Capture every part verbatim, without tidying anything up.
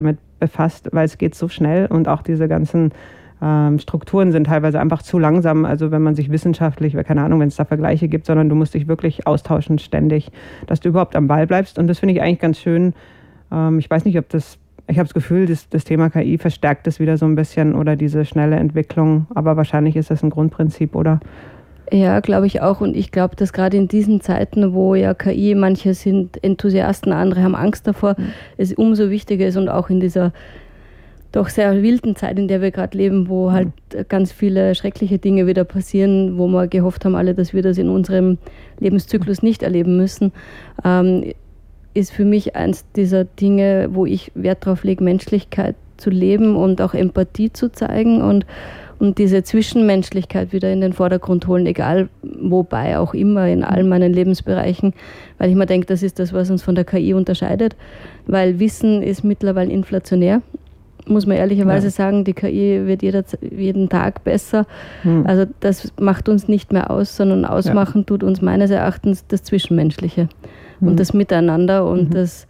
mit befasst, weil es geht so schnell und auch diese ganzen ähm, Strukturen sind teilweise einfach zu langsam. Also wenn man sich wissenschaftlich, keine Ahnung, wenn es da Vergleiche gibt, sondern du musst dich wirklich austauschen ständig, dass du überhaupt am Ball bleibst. Und das finde ich eigentlich ganz schön. Ähm, ich weiß nicht, ob das, ich habe das Gefühl, das, das Thema K I verstärkt es wieder so ein bisschen oder diese schnelle Entwicklung. Aber wahrscheinlich ist das ein Grundprinzip, oder? Ja, glaube ich auch. Und ich glaube, dass gerade in diesen Zeiten, wo ja K I, manche sind Enthusiasten, andere haben Angst davor, mhm. es umso wichtiger ist und auch in dieser doch sehr wilden Zeit, in der wir gerade leben, wo halt mhm. ganz viele schreckliche Dinge wieder passieren, wo wir gehofft haben alle, dass wir das in unserem Lebenszyklus nicht erleben müssen, ähm, ist für mich eins dieser Dinge, wo ich Wert drauf lege, Menschlichkeit zu leben und auch Empathie zu zeigen und Und diese Zwischenmenschlichkeit wieder in den Vordergrund holen, egal wobei auch immer, in all meinen Lebensbereichen. Weil ich mir denke, das ist das, was uns von der K I unterscheidet. Weil Wissen ist mittlerweile inflationär, muss man ehrlicherweise ja. sagen. Die K I wird jeder, jeden Tag besser. Hm. Also das macht uns nicht mehr aus, sondern ausmachen ja. tut uns meines Erachtens das Zwischenmenschliche. Hm. Und das Miteinander und mhm. das...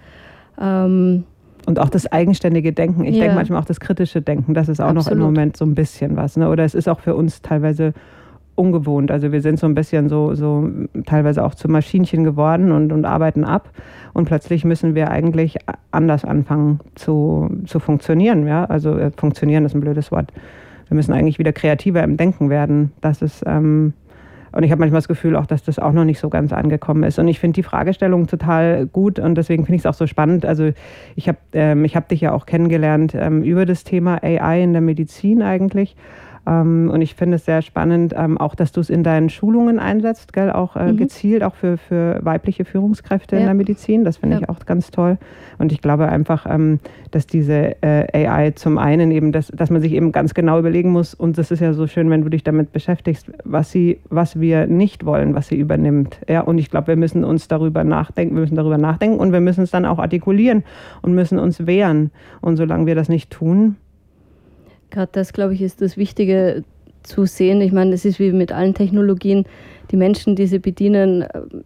Ähm, Und auch das eigenständige Denken. Ich ja. denke manchmal auch das kritische Denken, das ist auch Absolut. noch im Moment so ein bisschen was. Ne? Oder es ist auch für uns teilweise ungewohnt. Also wir sind so ein bisschen so, so teilweise auch zu Maschinchen geworden und, und arbeiten ab. Und plötzlich müssen wir eigentlich anders anfangen zu, zu funktionieren. Ja? Also äh, funktionieren ist ein blödes Wort. Wir müssen eigentlich wieder kreativer im Denken werden. Das ist... Ähm, Und ich habe manchmal das Gefühl auch, dass das auch noch nicht so ganz angekommen ist. Und ich finde die Fragestellung total gut und deswegen finde ich es auch so spannend. Also ich habe ähm, ich hab dich ja auch kennengelernt ähm, über das Thema A I in der Medizin eigentlich. Ähm, und ich finde es sehr spannend, ähm, auch, dass du es in deinen Schulungen einsetzt, gell? Auch äh, mhm. gezielt, auch für, für weibliche Führungskräfte ja. in der Medizin. Das finde ja. ich auch ganz toll. Und ich glaube einfach, ähm, dass diese äh, A I zum einen eben, dass, dass man sich eben ganz genau überlegen muss, und das ist ja so schön, wenn du dich damit beschäftigst, was sie, was wir nicht wollen, was sie übernimmt. Ja? Und ich glaube, wir müssen uns darüber nachdenken, wir müssen darüber nachdenken und wir müssen es dann auch artikulieren und müssen uns wehren. Und solange wir das nicht tun, gerade das, glaube ich, ist das Wichtige zu sehen. Ich meine, es ist wie mit allen Technologien. Die Menschen, die sie bedienen,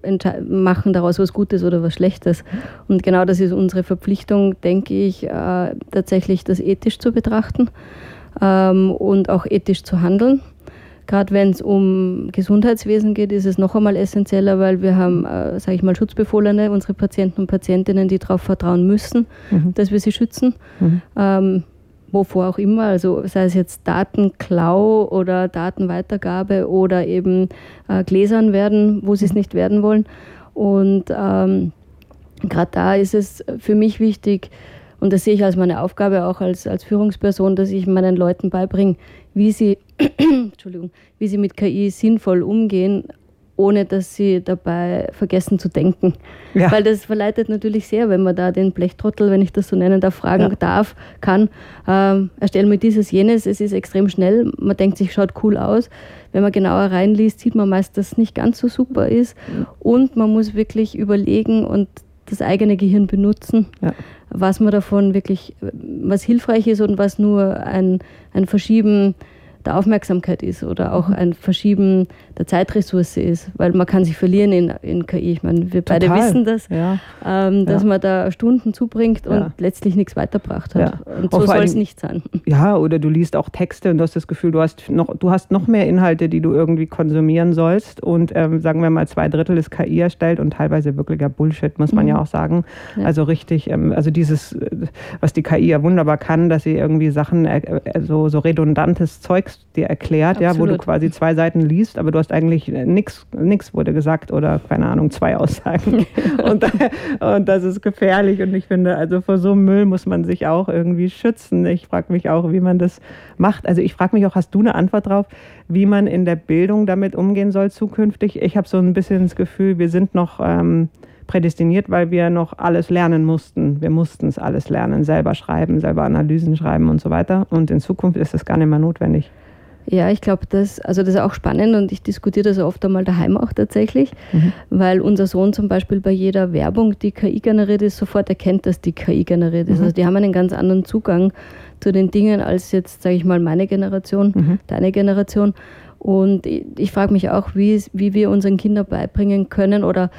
machen daraus was Gutes oder was Schlechtes. Und genau das ist unsere Verpflichtung, denke ich, äh, tatsächlich das ethisch zu betrachten ähm, und auch ethisch zu handeln. Gerade wenn es um Gesundheitswesen geht, ist es noch einmal essentieller, weil wir haben, äh, sage ich mal, Schutzbefohlene, unsere Patienten und Patientinnen, die darauf vertrauen müssen, mhm. dass wir sie schützen. Mhm. Ähm, wovor auch immer, also sei es jetzt Datenklau oder Datenweitergabe oder eben äh, gläsern werden, wo sie es nicht werden wollen. Und ähm, gerade da ist es für mich wichtig, und das sehe ich als meine Aufgabe auch als, als Führungsperson, dass ich meinen Leuten beibringe, wie sie, Entschuldigung, wie sie mit K I sinnvoll umgehen, ohne dass sie dabei vergessen zu denken. Ja. Weil das verleitet natürlich sehr, wenn man da den Blechtrottel, wenn ich das so nennen darf, fragen ja. darf, kann. Ähm, erstellen wir dieses, jenes, es ist extrem schnell. Man denkt sich, schaut cool aus. Wenn man genauer reinliest, sieht man meist, dass es nicht ganz so super ist. Mhm. Und man muss wirklich überlegen und das eigene Gehirn benutzen, ja. was man davon wirklich, was hilfreich ist und was nur ein, ein Verschieben der Aufmerksamkeit ist oder auch ein Verschieben der Zeitressource ist, weil man kann sich verlieren in, in K I. Ich meine, wir beide Total. wissen das, ja. ähm, dass ja. man da Stunden zubringt und ja. letztlich nichts weitergebracht hat. Ja. Und so soll es nicht sein. Ja, oder du liest auch Texte und du hast das Gefühl, du hast noch, du hast noch mehr Inhalte, die du irgendwie konsumieren sollst und ähm, sagen wir mal, zwei Drittel ist K I erstellt und teilweise wirklicher Bullshit, muss man mhm. ja auch sagen. Ja. Also richtig, ähm, also dieses, was die K I ja wunderbar kann, dass sie irgendwie Sachen, äh, so, so redundantes Zeugs dir erklärt, ja, wo du quasi zwei Seiten liest, aber du hast eigentlich nichts, nichts wurde gesagt oder, keine Ahnung, zwei Aussagen. und, und das ist gefährlich und ich finde, also vor so einem Müll muss man sich auch irgendwie schützen. Ich frage mich auch, wie man das macht. Also ich frage mich auch, hast du eine Antwort drauf, wie man in der Bildung damit umgehen soll zukünftig? Ich habe so ein bisschen das Gefühl, wir sind noch ähm, prädestiniert, weil wir noch alles lernen mussten. Wir mussten es alles lernen, selber schreiben, selber Analysen schreiben und so weiter. Und in Zukunft ist das gar nicht mehr notwendig. Ja, ich glaube, das, also das ist auch spannend und ich diskutiere das oft einmal daheim auch tatsächlich, mhm. weil unser Sohn zum Beispiel bei jeder Werbung, die K I generiert ist, sofort erkennt, dass die K I generiert ist. Mhm. Also die haben einen ganz anderen Zugang zu den Dingen als jetzt, sage ich mal, meine Generation, mhm. deine Generation. Und ich, ich frage mich auch, wie, wie wir unseren Kindern beibringen können oder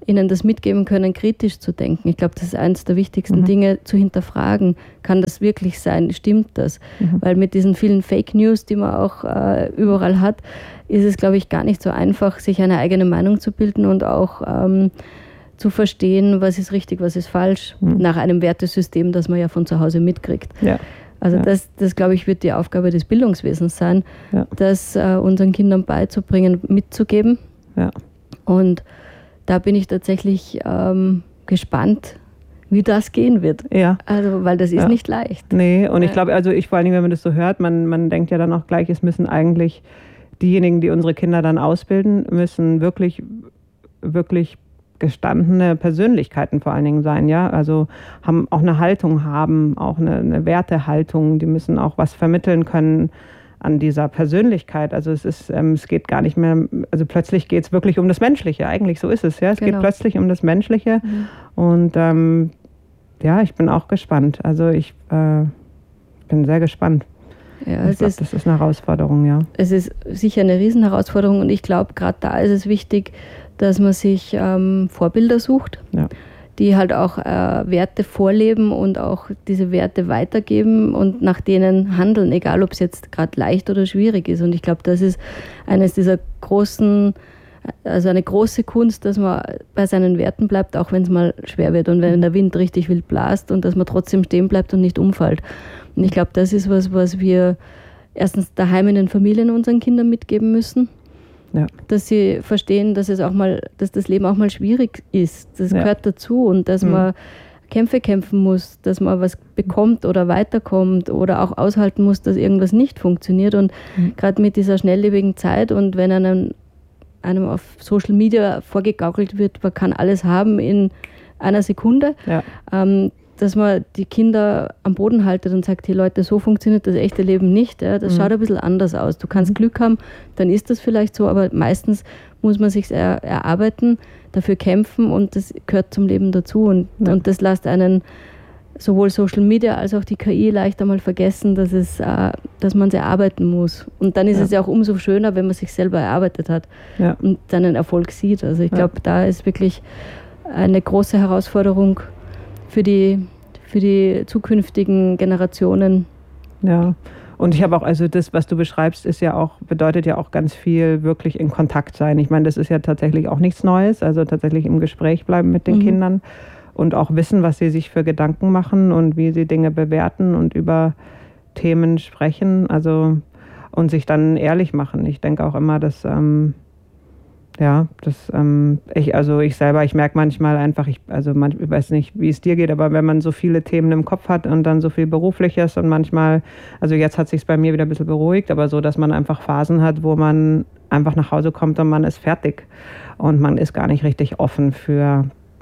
ihnen das mitgeben können, kritisch zu denken. Ich glaube, das ist eines der wichtigsten mhm. Dinge, zu hinterfragen. Kann das wirklich sein? Stimmt das? Mhm. Weil mit diesen vielen Fake News, die man auch äh, überall hat, ist es, glaube ich, gar nicht so einfach, sich eine eigene Meinung zu bilden und auch ähm, zu verstehen, was ist richtig, was ist falsch, mhm. nach einem Wertesystem, das man ja von zu Hause mitkriegt. Ja. Also ja. das, das, glaube ich, wird die Aufgabe des Bildungswesens sein, ja. das äh, unseren Kindern beizubringen, mitzugeben. Ja. Und da bin ich tatsächlich ähm, gespannt, wie das gehen wird. Ja. Also, weil das ist ja. nicht leicht. Nee, und ich glaube, also ich vor allen Dingen, wenn man das so hört, man, man denkt ja dann auch gleich, es müssen eigentlich diejenigen, die unsere Kinder dann ausbilden, müssen wirklich, wirklich gestandene Persönlichkeiten vor allen Dingen sein, ja, also haben auch eine Haltung haben, auch eine, eine Wertehaltung, die müssen auch was vermitteln können an dieser Persönlichkeit, also es ist, ähm, es geht gar nicht mehr, also plötzlich geht es wirklich um das Menschliche, eigentlich so ist es, ja, es genau. geht plötzlich um das Menschliche mhm. und ähm, ja, ich bin auch gespannt, also ich äh, bin sehr gespannt. Ja, ich glaube, das ist eine Herausforderung, ja. Es ist sicher eine Riesenherausforderung und ich glaube, gerade da ist es wichtig, dass man sich ähm, Vorbilder sucht, ja. die halt auch äh, Werte vorleben und auch diese Werte weitergeben und nach denen handeln, egal ob es jetzt gerade leicht oder schwierig ist. Und ich glaube, das ist eines dieser großen, also eine große Kunst, dass man bei seinen Werten bleibt, auch wenn es mal schwer wird und wenn der Wind richtig wild blast und dass man trotzdem stehen bleibt und nicht umfällt. Und ich glaube, das ist was, was wir erstens daheim in den Familien unseren Kindern mitgeben müssen. Ja. Dass sie verstehen, dass es auch mal, dass das Leben auch mal schwierig ist. Das ja. gehört dazu und dass mhm. man Kämpfe kämpfen muss, dass man was bekommt oder weiterkommt oder auch aushalten muss, dass irgendwas nicht funktioniert. Und mhm. gerade mit dieser schnelllebigen Zeit und wenn einem, einem auf Social Media vorgegaukelt wird, man kann alles haben in einer Sekunde, ja. ähm, dass man die Kinder am Boden haltet und sagt, hey Leute, so funktioniert das echte Leben nicht. Ja? Das mhm. schaut ein bisschen anders aus. Du kannst mhm. Glück haben, dann ist das vielleicht so, aber meistens muss man sich er, erarbeiten, dafür kämpfen und das gehört zum Leben dazu. Und, ja. und das lässt einen sowohl Social Media als auch die K I leicht einmal vergessen, dass, es, äh, dass man es erarbeiten muss. Und dann ist ja. es ja auch umso schöner, wenn man sich selber erarbeitet hat ja. und dann einen Erfolg sieht. Also ich ja. glaube, da ist wirklich eine große Herausforderung für die, für die zukünftigen Generationen. Ja, und ich habe auch, also das, was du beschreibst, ist ja auch, bedeutet ja auch ganz viel wirklich in Kontakt sein. Ich meine, das ist ja tatsächlich auch nichts Neues, also tatsächlich im Gespräch bleiben mit den mhm. Kindern und auch wissen, was sie sich für Gedanken machen und wie sie Dinge bewerten und über Themen sprechen, also und sich dann ehrlich machen. Ich denke auch immer, dass ähm, Ja, das, ähm, ich, also ich selber, ich merke manchmal einfach, ich, also manch, ich weiß nicht, wie es dir geht, aber wenn man so viele Themen im Kopf hat und dann so viel Berufliches und manchmal, also jetzt hat sich es bei mir wieder ein bisschen beruhigt, aber so, dass man einfach Phasen hat, wo man einfach nach Hause kommt und man ist fertig und man ist gar nicht richtig offen für,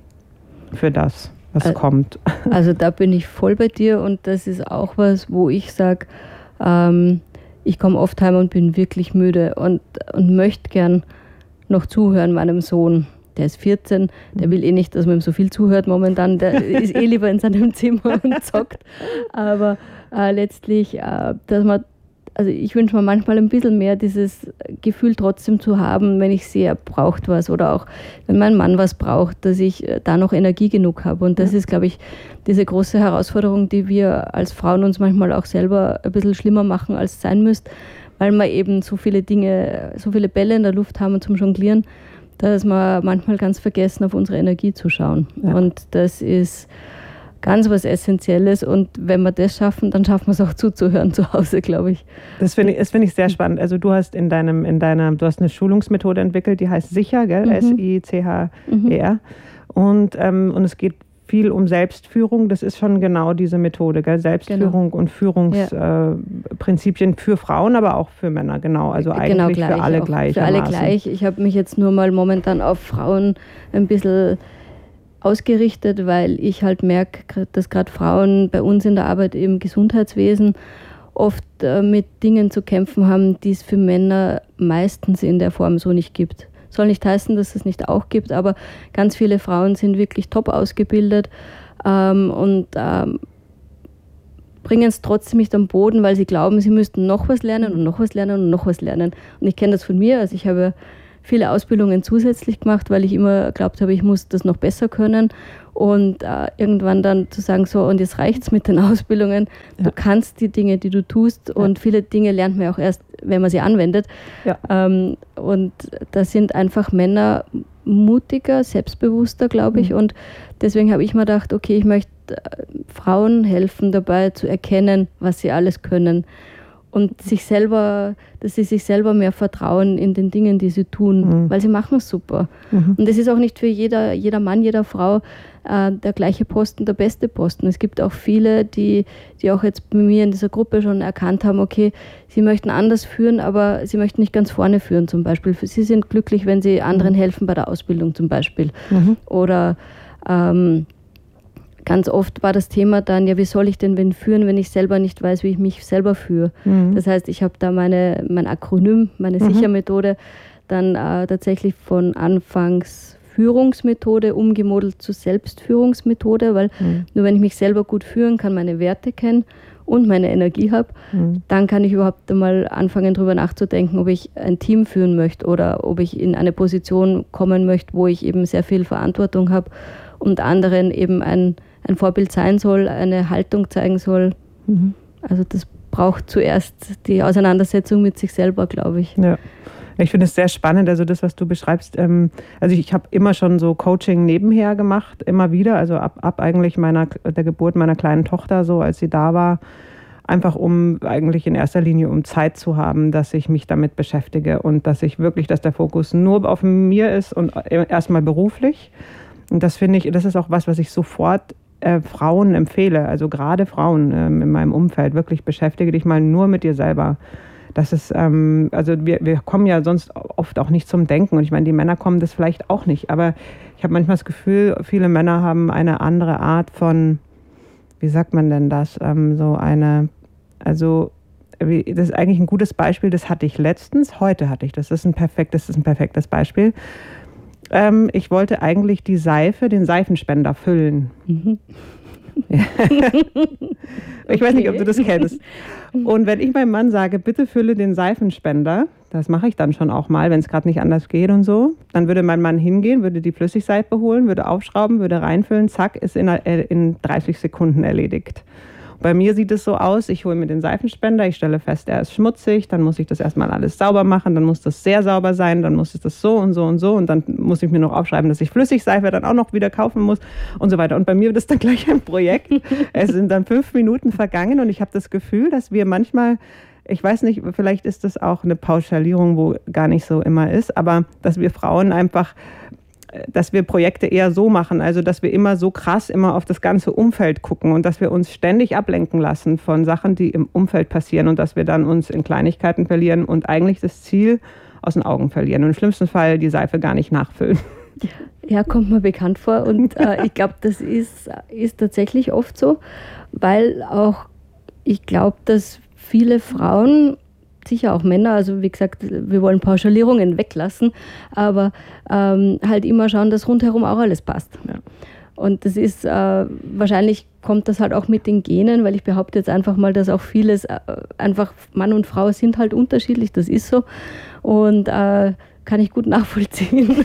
für das, was also, kommt. Also da bin ich voll bei dir und das ist auch was, wo ich sage, ähm, ich komme oft heim und bin wirklich müde und, und möchte gern noch zuhören meinem Sohn. Der ist vierzehn, der will eh nicht, dass man ihm so viel zuhört momentan. Der ist eh lieber in seinem Zimmer und zockt. Aber äh, letztlich, äh, dass man, also ich wünsche mir manchmal ein bisschen mehr dieses Gefühl trotzdem zu haben, wenn ich sehe, er braucht was oder auch, wenn mein Mann was braucht, dass ich da noch Energie genug habe. Und das ja. ist, glaube ich, diese große Herausforderung, die wir als Frauen uns manchmal auch selber ein bisschen schlimmer machen, als es sein müsste, weil wir eben so viele Dinge, so viele Bälle in der Luft haben zum Jonglieren, dass wir manchmal ganz vergessen, auf unsere Energie zu schauen. Ja. Und das ist ganz was Essentielles. Und wenn wir das schaffen, dann schaffen wir es auch zuzuhören zu Hause, glaube ich. Das finde ich, das finde ich sehr spannend. Also du hast in deinem, in deiner, du hast eine Schulungsmethode entwickelt, die heißt Sicher, gell? Mhm. S I C H E R. Mhm. Und, ähm, und es geht viel um Selbstführung, das ist schon genau diese Methode, gell? Selbstführung genau. und Führungsprinzipien ja. äh, für Frauen, aber auch für Männer, genau. Also eigentlich genau gleich, für alle gleich. Für alle gleich. Ich habe mich jetzt nur mal momentan auf Frauen ein bisschen ausgerichtet, weil ich halt merke, dass gerade Frauen bei uns in der Arbeit im Gesundheitswesen oft äh, mit Dingen zu kämpfen haben, die es für Männer meistens in der Form so nicht gibt. Soll nicht heißen, dass es nicht auch gibt, aber ganz viele Frauen sind wirklich top ausgebildet ähm, und ähm, bringen es trotzdem nicht am Boden, weil sie glauben, sie müssten noch was lernen und noch was lernen und noch was lernen. Und ich kenne das von mir, also ich habe viele Ausbildungen zusätzlich gemacht, weil ich immer geglaubt habe, ich muss das noch besser können. Und äh, irgendwann dann zu sagen, so, und jetzt reicht's mit den Ausbildungen. Ja. Du kannst die Dinge, die du tust, ja. und viele Dinge lernt man auch erst, wenn man sie anwendet. Ja. Ähm, und da sind einfach Männer mutiger, selbstbewusster, glaube ich. Mhm. Und deswegen habe ich mir gedacht, okay, ich möchte Frauen helfen dabei zu erkennen, was sie alles können. Und sich selber, dass sie sich selber mehr vertrauen in den Dingen, die sie tun, mhm. weil sie machen es super. Mhm. Und es ist auch nicht für jeder, jeder Mann, jeder Frau äh, der gleiche Posten, der beste Posten. Es gibt auch viele, die, die auch jetzt bei mir in dieser Gruppe schon erkannt haben, okay, sie möchten anders führen, aber sie möchten nicht ganz vorne führen zum Beispiel. Sie sind glücklich, wenn sie anderen mhm. helfen bei der Ausbildung zum Beispiel. Mhm. Oder ähm, ganz oft war das Thema dann, ja, wie soll ich denn wen führen, wenn ich selber nicht weiß, wie ich mich selber führe. Mhm. Das heißt, ich habe da meine, mein Akronym, meine mhm. Sichermethode, dann äh, tatsächlich von anfangs Führungsmethode umgemodelt zu Selbstführungsmethode, weil mhm. nur wenn ich mich selber gut führen kann, meine Werte kennen und meine Energie habe, mhm. dann kann ich überhaupt einmal anfangen, darüber nachzudenken, ob ich ein Team führen möchte oder ob ich in eine Position kommen möchte, wo ich eben sehr viel Verantwortung habe und anderen eben ein ein Vorbild sein soll, eine Haltung zeigen soll. Mhm. Also das braucht zuerst die Auseinandersetzung mit sich selber, glaube ich. Ja. Ich finde es sehr spannend, also das, was du beschreibst. Ähm, also ich, ich habe immer schon so Coaching nebenher gemacht, immer wieder, also ab, ab eigentlich meiner, der Geburt meiner kleinen Tochter, so als sie da war, einfach um eigentlich in erster Linie um Zeit zu haben, dass ich mich damit beschäftige und dass ich wirklich, dass der Fokus nur auf mir ist und erstmal beruflich. Und das finde ich, das ist auch was, was ich sofort Äh, Frauen empfehle, also gerade Frauen ähm, in meinem Umfeld, wirklich beschäftige dich mal nur mit dir selber. Das ist, ähm, also wir, wir kommen ja sonst oft auch nicht zum Denken und ich meine, die Männer kommen das vielleicht auch nicht, aber ich habe manchmal das Gefühl, viele Männer haben eine andere Art von, wie sagt man denn das, ähm, so eine, also wie, das ist eigentlich ein gutes Beispiel, das hatte ich letztens, heute hatte ich das, das ist ein perfektes, das ist ein perfektes Beispiel. Ähm, ich wollte eigentlich die Seife, den Seifenspender füllen. Mhm. Ja. Ich weiß nicht, ob du das kennst. Und wenn ich meinem Mann sage, bitte fülle den Seifenspender, das mache ich dann schon auch mal, wenn es gerade nicht anders geht und so, dann würde mein Mann hingehen, würde die Flüssigseife holen, würde aufschrauben, würde reinfüllen, zack, ist in, in dreißig Sekunden erledigt. Bei mir sieht es so aus, ich hole mir den Seifenspender, ich stelle fest, er ist schmutzig, dann muss ich das erstmal alles sauber machen, dann muss das sehr sauber sein, dann muss es das so und so und so und dann muss ich mir noch aufschreiben, dass ich Flüssigseife dann auch noch wieder kaufen muss und so weiter. Und bei mir wird es dann gleich ein Projekt. Es sind dann fünf Minuten vergangen und ich habe das Gefühl, dass wir manchmal, ich weiß nicht, vielleicht ist das auch eine Pauschalierung, wo gar nicht so immer ist, aber dass wir Frauen einfach dass wir Projekte eher so machen, also dass wir immer so krass immer auf das ganze Umfeld gucken und dass wir uns ständig ablenken lassen von Sachen, die im Umfeld passieren und dass wir dann uns in Kleinigkeiten verlieren und eigentlich das Ziel aus den Augen verlieren und im schlimmsten Fall die Seife gar nicht nachfüllen. Ja, kommt mir bekannt vor und äh, ich glaube, das ist, ist tatsächlich oft so, weil auch ich glaube, dass viele Frauen, sicher auch Männer, also wie gesagt, wir wollen Pauschalierungen weglassen, aber ähm, halt immer schauen, dass rundherum auch alles passt. Ja. Und das ist, äh, wahrscheinlich kommt das halt auch mit den Genen, weil ich behaupte jetzt einfach mal, dass auch vieles, äh, einfach Mann und Frau sind halt unterschiedlich, das ist so und äh, kann ich gut nachvollziehen.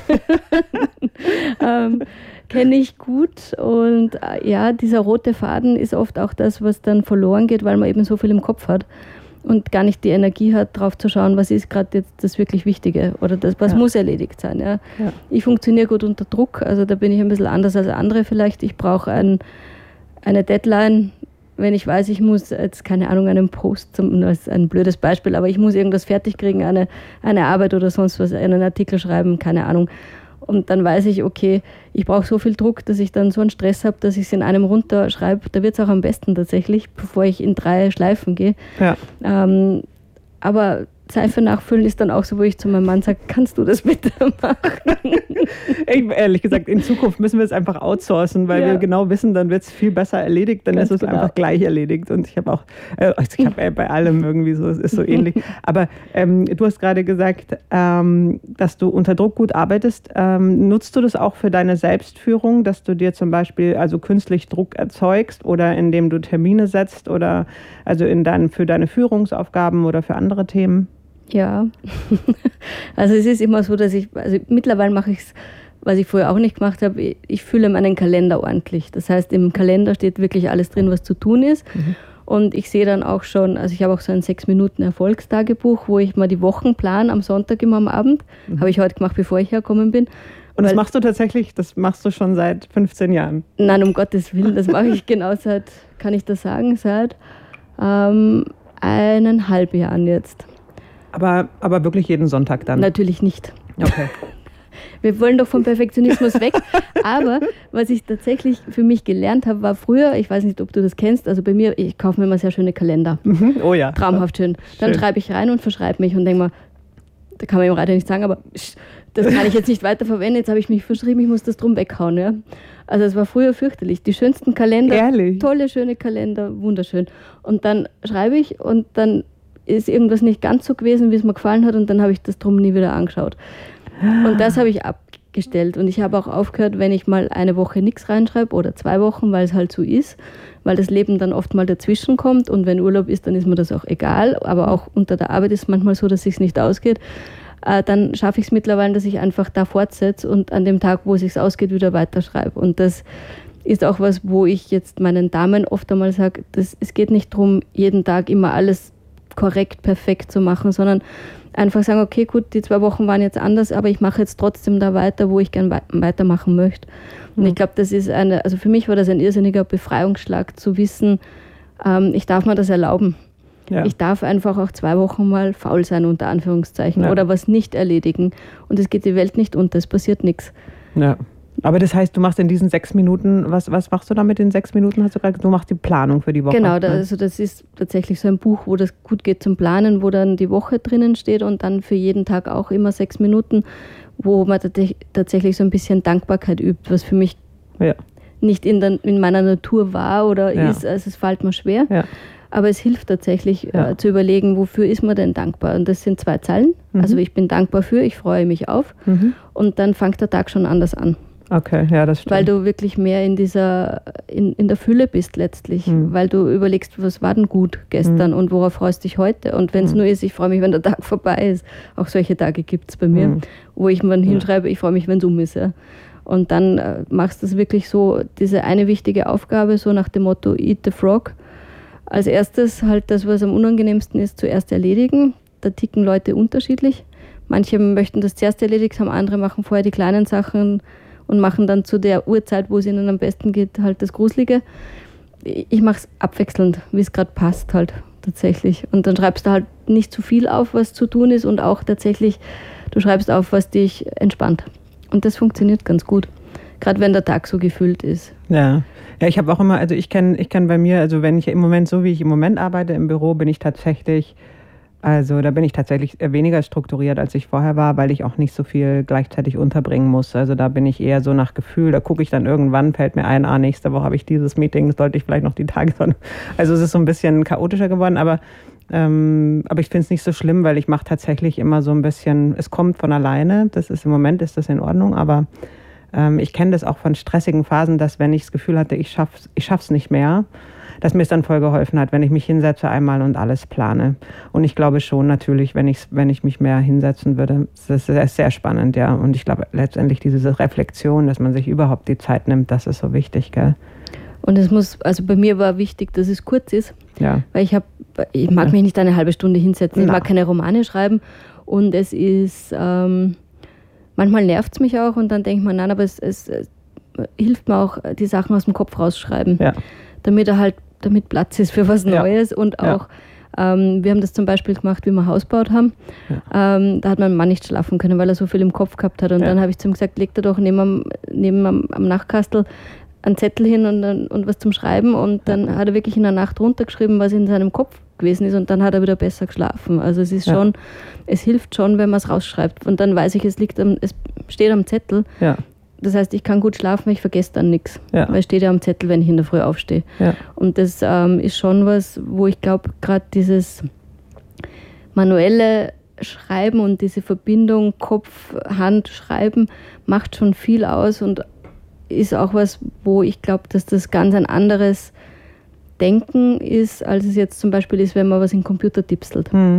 ähm, kenne ich gut und äh, ja, dieser rote Faden ist oft auch das, was dann verloren geht, weil man eben so viel im Kopf hat und gar nicht die Energie hat, drauf zu schauen, was ist gerade jetzt das wirklich Wichtige oder das, was ja. muss erledigt sein. Ja. Ja. Ich funktioniere gut unter Druck, also da bin ich ein bisschen anders als andere vielleicht. Ich brauche ein, eine Deadline, wenn ich weiß, ich muss jetzt, keine Ahnung, einen Post, das ist ein blödes Beispiel, aber ich muss irgendwas fertig kriegen, eine, eine Arbeit oder sonst was, einen Artikel schreiben, keine Ahnung. Und dann weiß ich, okay, ich brauche so viel Druck, dass ich dann so einen Stress habe, dass ich es in einem runterschreibe. Da wird es auch am besten tatsächlich, bevor ich in drei Schleifen gehe. Ja. Ähm, aber Seife nachfüllen ist dann auch so, wo ich zu meinem Mann sage, kannst du das bitte machen? Ich, ehrlich gesagt, in Zukunft müssen wir es einfach outsourcen, weil ja. wir genau wissen, dann wird es viel besser erledigt, dann Ganz ist es genau. einfach gleich erledigt. Und ich habe auch, äh, ich habe äh, bei allem irgendwie so, es ist so ähnlich. Aber ähm, du hast gerade gesagt, ähm, dass du unter Druck gut arbeitest. Ähm, nutzt du das auch für deine Selbstführung, dass du dir zum Beispiel also künstlich Druck erzeugst oder indem du Termine setzt oder also in dein, für deine Führungsaufgaben oder für andere Themen? Ja, also es ist immer so, dass ich, also mittlerweile mache ich es, was ich vorher auch nicht gemacht habe, ich fülle meinen Kalender ordentlich. Das heißt, im Kalender steht wirklich alles drin, was zu tun ist. Mhm. Und ich sehe dann auch schon, also ich habe auch so ein sechs Minuten Erfolgstagebuch, wo ich mal die Wochen plane am Sonntag immer am Abend. Mhm. Habe ich heute gemacht, bevor ich hergekommen bin. Und das Weil, machst du tatsächlich, das machst du schon seit fünfzehn Jahren? Nein, um Gottes Willen, das mache ich genau seit, kann ich das sagen, seit ähm, eineinhalb Jahren jetzt. Aber, aber wirklich jeden Sonntag dann? Natürlich nicht. Okay. Wir wollen doch vom Perfektionismus weg. Aber was ich tatsächlich für mich gelernt habe, war früher, ich weiß nicht, ob du das kennst, also bei mir, ich kaufe mir immer sehr schöne Kalender. Oh ja. Traumhaft schön. Dann schön. Schreibe ich rein und verschreibe mich und denke mal, da kann man im Radio nicht sagen, aber das kann ich jetzt nicht weiterverwenden, jetzt habe ich mich verschrieben, ich muss das drum weghauen. Ja? Also es war früher fürchterlich. Die schönsten Kalender, Ehrlich? Tolle, schöne Kalender, wunderschön. Und dann schreibe ich und dann ist irgendwas nicht ganz so gewesen, wie es mir gefallen hat und dann habe ich das drum nie wieder angeschaut. Und das habe ich abgestellt und ich habe auch aufgehört, wenn ich mal eine Woche nichts reinschreibe oder zwei Wochen, weil es halt so ist, weil das Leben dann oft mal dazwischen kommt und wenn Urlaub ist, dann ist mir das auch egal, aber auch unter der Arbeit ist es manchmal so, dass es sich nicht ausgeht. Äh, dann schaffe ich es mittlerweile, dass ich einfach da fortsetze und an dem Tag, wo es sich ausgeht, wieder weiterschreibe. Und das ist auch was, wo ich jetzt meinen Damen oft einmal sage, das, es geht nicht darum, jeden Tag immer alles korrekt, perfekt zu machen, sondern einfach sagen, okay, gut, die zwei Wochen waren jetzt anders, aber ich mache jetzt trotzdem da weiter, wo ich gern we- weitermachen möchte. Und mhm. ich glaube, das ist eine, also für mich war das ein irrsinniger Befreiungsschlag zu wissen, ähm, ich darf mir das erlauben. Ja. Ich darf einfach auch zwei Wochen mal faul sein, unter Anführungszeichen, ja. oder was nicht erledigen. Und es geht die Welt nicht unter, es passiert nichts. Ja. Aber das heißt, du machst in diesen sechs Minuten, was, was machst du da mit den sechs Minuten? Hast du gerade, du machst die Planung für die Woche. Genau, da, also das ist tatsächlich so ein Buch, wo das gut geht zum Planen, wo dann die Woche drinnen steht und dann für jeden Tag auch immer sechs Minuten, wo man tatsächlich so ein bisschen Dankbarkeit übt, was für mich ja. nicht in, der, in meiner Natur war oder ja. ist, also es fällt mir schwer. Ja. Aber es hilft tatsächlich ja. äh, zu überlegen, wofür ist man denn dankbar? Und das sind zwei Zeilen. Mhm. Also ich bin dankbar für, ich freue mich auf. Mhm. Und dann fängt der Tag schon anders an. Okay, ja, das stimmt. Weil du wirklich mehr in dieser, in, in der Fülle bist letztlich. Mhm. Weil du überlegst, was war denn gut gestern mhm. und worauf freust du dich heute? Und wenn es mhm. nur ist, ich freue mich, wenn der Tag vorbei ist. Auch solche Tage gibt es bei mir, mhm. wo ich mir hinschreibe, ich freue mich, wenn es um ist. Ja. Und dann äh, machst du es wirklich so, diese eine wichtige Aufgabe, so nach dem Motto Eat the Frog. Als erstes halt das, was am unangenehmsten ist, zuerst erledigen. Da ticken Leute unterschiedlich. Manche möchten das zuerst erledigt haben, andere machen vorher die kleinen Sachen und machen dann zu der Uhrzeit, wo es ihnen am besten geht, halt das Gruselige. Ich mache es abwechselnd, wie es gerade passt halt tatsächlich. Und dann schreibst du halt nicht zu viel auf, was zu tun ist und auch tatsächlich, du schreibst auf, was dich entspannt. Und das funktioniert ganz gut, gerade wenn der Tag so gefüllt ist. Ja, ja, ich habe auch immer, also ich kenne ich kenn bei mir, also wenn ich im Moment, so wie ich im Moment arbeite im Büro, bin ich tatsächlich Also da bin ich tatsächlich weniger strukturiert, als ich vorher war, weil ich auch nicht so viel gleichzeitig unterbringen muss. Also da bin ich eher so nach Gefühl, da gucke ich dann irgendwann, fällt mir ein, ah, nächste Woche habe ich dieses Meeting, das sollte ich vielleicht noch die Tage sonst. Also es ist so ein bisschen chaotischer geworden, aber, ähm, aber ich finde es nicht so schlimm, weil ich mache tatsächlich immer so ein bisschen, es kommt von alleine, das ist im Moment ist das in Ordnung, aber ähm, ich kenne das auch von stressigen Phasen, dass wenn ich das Gefühl hatte, ich schaff's, ich schaff's nicht mehr, dass mir es dann voll geholfen hat, wenn ich mich hinsetze einmal und alles plane. Und ich glaube schon natürlich, wenn ich, wenn ich mich mehr hinsetzen würde, das ist sehr spannend, ja. Und ich glaube letztendlich diese Reflexion, dass man sich überhaupt die Zeit nimmt, das ist so wichtig, gell? Und es muss, also bei mir war wichtig, dass es kurz ist, ja. weil ich habe, ich mag mich nicht eine halbe Stunde hinsetzen, ich Na. mag keine Romane schreiben und es ist, ähm, manchmal nervt es mich auch und dann denkt man, nein, aber es, es, es hilft mir auch, die Sachen aus dem Kopf rausschreiben, ja. damit er halt damit Platz ist für was Neues ja. und auch, ja. ähm, wir haben das zum Beispiel gemacht, wie wir Haus gebaut haben, ja. ähm, da hat mein Mann nicht schlafen können, weil er so viel im Kopf gehabt hat und ja. dann habe ich zu ihm gesagt, leg da doch neben am, neben am, am Nachtkastel einen Zettel hin und, und was zum Schreiben und dann ja. hat er wirklich in der Nacht runtergeschrieben, was in seinem Kopf gewesen ist und dann hat er wieder besser geschlafen. Also es ist ja. schon, es hilft schon, wenn man es rausschreibt und dann weiß ich, es liegt am, es steht am Zettel. Ja. Das heißt, ich kann gut schlafen, ich vergesse dann nichts. Ja. Weil es steht ja am Zettel, wenn ich in der Früh aufstehe. Ja. Und das ähm, ist schon was, wo ich glaube, gerade dieses manuelle Schreiben und diese Verbindung Kopf, Hand, Schreiben macht schon viel aus und ist auch was, wo ich glaube, dass das ganz ein anderes Denken ist, als es jetzt zum Beispiel ist, wenn man was in den Computer tipselt. Mhm.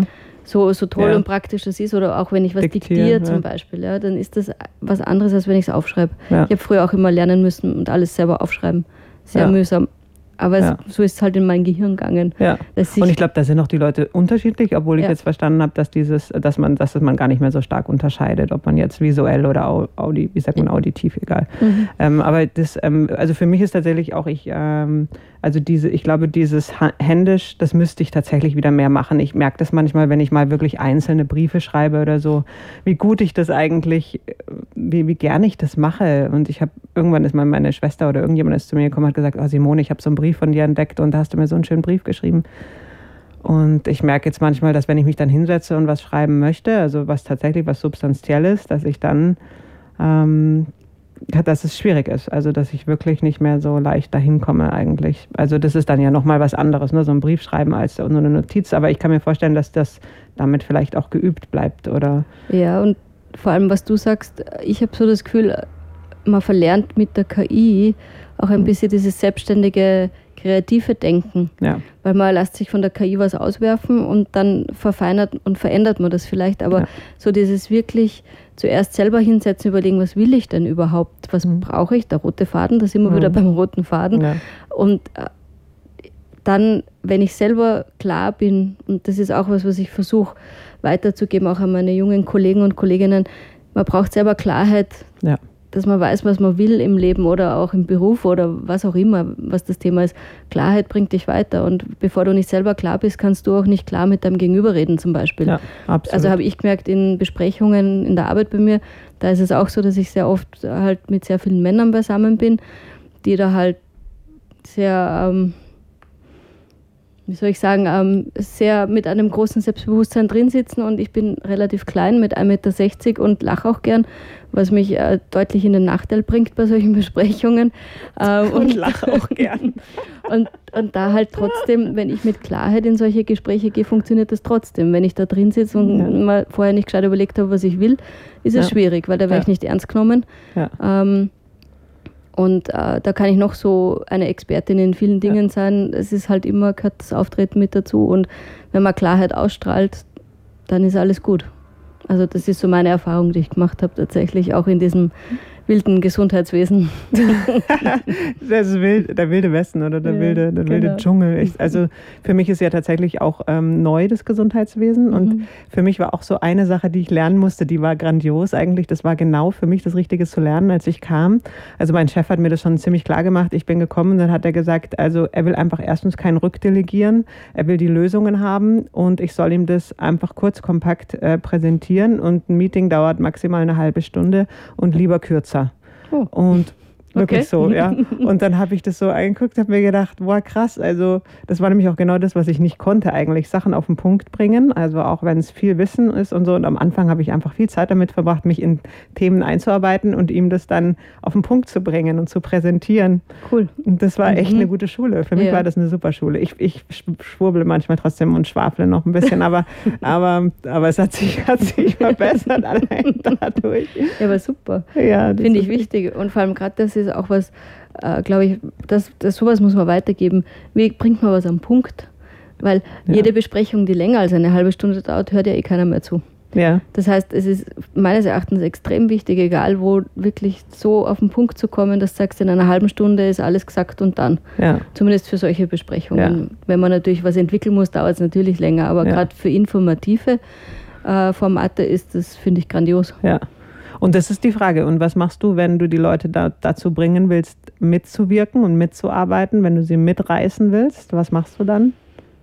so, so toll ja. und praktisch das ist, oder auch wenn ich was Diktieren, diktiere zum ja. Beispiel, ja, dann ist das was anderes, als wenn ich es aufschreibe. Ja. Ich habe früher auch immer lernen müssen und alles selber aufschreiben. Sehr ja. mühsam. Aber ja. es, so ist es halt in mein Gehirn gegangen. Ja. Ich und ich glaube, da sind auch die Leute unterschiedlich, obwohl ich ja. jetzt verstanden habe, dass dieses, dass man, dass man gar nicht mehr so stark unterscheidet, ob man jetzt visuell oder Audi, wie sagt man, auditiv, egal. Mhm. Ähm, aber das, ähm, also für mich ist tatsächlich auch ich, ähm, also diese, ich glaube, dieses händisch, das müsste ich tatsächlich wieder mehr machen. Ich merke das manchmal, wenn ich mal wirklich einzelne Briefe schreibe oder so, wie gut ich das eigentlich, wie, wie gern ich das mache. Und ich habe, irgendwann ist mal meine Schwester oder irgendjemand ist zu mir gekommen und hat gesagt, oh Simone, ich habe so einen Brief von dir entdeckt und da hast du mir so einen schönen Brief geschrieben. Und ich merke jetzt manchmal, dass wenn ich mich dann hinsetze und was schreiben möchte, also was tatsächlich was Substanzielles, dass ich dann, ähm, dass es schwierig ist. Also dass ich wirklich nicht mehr so leicht dahin komme eigentlich. Also das ist dann ja nochmal was anderes, ne? So ein Brief schreiben als nur eine Notiz. Aber ich kann mir vorstellen, dass das damit vielleicht auch geübt bleibt, oder? Ja, und vor allem, was du sagst, ich habe so das Gefühl, man verlernt mit der K I auch ein bisschen dieses selbstständige, kreative Denken. Ja. Weil man lässt sich von der K I was auswerfen und dann verfeinert und verändert man das vielleicht. Aber ja. so dieses wirklich zuerst selber hinsetzen, überlegen, was will ich denn überhaupt? Was mhm. brauche ich? Der rote Faden, da sind wir mhm. wieder beim roten Faden. Ja. Und äh, dann, wenn ich selber klar bin, und das ist auch was, was ich versuche weiterzugeben, auch an meine jungen Kollegen und Kolleginnen, man braucht selber Klarheit, ja. dass man weiß, was man will im Leben oder auch im Beruf oder was auch immer, was das Thema ist. Klarheit bringt dich weiter, und bevor du nicht selber klar bist, kannst du auch nicht klar mit deinem Gegenüber reden zum Beispiel. Ja, absolut. Also habe ich gemerkt in Besprechungen in der Arbeit bei mir, da ist es auch so, dass ich sehr oft halt mit sehr vielen Männern beisammen bin, die da halt sehr, ähm, wie soll ich sagen, ähm, sehr mit einem großen Selbstbewusstsein drin sitzen, und ich bin relativ klein mit ein Meter sechzig und lache auch gern, was mich äh, deutlich in den Nachteil bringt bei solchen Besprechungen. Ähm, und, und lache auch gern. und, und da halt trotzdem, wenn ich mit Klarheit in solche Gespräche gehe, funktioniert das trotzdem. Wenn ich da drin sitze und ja. mal vorher nicht gescheit überlegt habe, was ich will, ist es ja. schwierig, weil da werde ja. ich nicht ernst genommen. Ja. Ähm, Und äh, da kann ich noch so eine Expertin in vielen Dingen ja. sein. Es ist halt immer, gehört das Auftreten mit dazu. Und wenn man Klarheit ausstrahlt, dann ist alles gut. Also das ist so meine Erfahrung, die ich gemacht habe, tatsächlich auch in diesem wilden Gesundheitswesen. Das ist wild, der wilde Westen oder der, ja, wilde, der genau. wilde Dschungel. Ich, also für mich ist ja tatsächlich auch ähm, neu das Gesundheitswesen. Mhm. Und für mich war auch so eine Sache, die ich lernen musste, die war grandios eigentlich. Das war genau für mich das Richtige zu lernen, als ich kam. Also mein Chef hat mir das schon ziemlich klar gemacht. Ich bin gekommen und dann hat er gesagt, also er will einfach erstens kein Rückdelegieren. Er will die Lösungen haben und ich soll ihm das einfach kurz, kompakt äh, präsentieren. Und ein Meeting dauert maximal eine halbe Stunde und lieber kürzer. Oh. Und wirklich okay. so, ja. Und dann habe ich das so angeguckt, habe mir gedacht, boah, krass, also das war nämlich auch genau das, was ich nicht konnte eigentlich, Sachen auf den Punkt bringen, also auch wenn es viel Wissen ist und so. Und am Anfang habe ich einfach viel Zeit damit verbracht, mich in Themen einzuarbeiten und ihm das dann auf den Punkt zu bringen und zu präsentieren. Cool. Und das war echt mhm. eine gute Schule. Für mich ja. war das eine super Schule. Ich, ich schwurbel manchmal trotzdem und schwafle noch ein bisschen, aber, aber, aber es hat sich, hat sich verbessert allein dadurch. Ja, aber super. Ja, finde ich wichtig. Und vor allem gerade das ist auch was, äh, glaube ich, das, das, sowas muss man weitergeben. Wie bringt man was am Punkt? Weil ja. jede Besprechung, die länger als eine halbe Stunde dauert, hört ja eh keiner mehr zu. Ja. Das heißt, es ist meines Erachtens extrem wichtig, egal wo, wirklich so auf den Punkt zu kommen, dass du sagst, in einer halben Stunde ist alles gesagt und dann. Ja. Zumindest für solche Besprechungen. Ja. Wenn man natürlich was entwickeln muss, dauert es natürlich länger, aber ja. gerade für informative äh, Formate ist das, finde ich, grandios. Ja. Und das ist die Frage. Und was machst du, wenn du die Leute da, dazu bringen willst, mitzuwirken und mitzuarbeiten, wenn du sie mitreißen willst? Was machst du dann?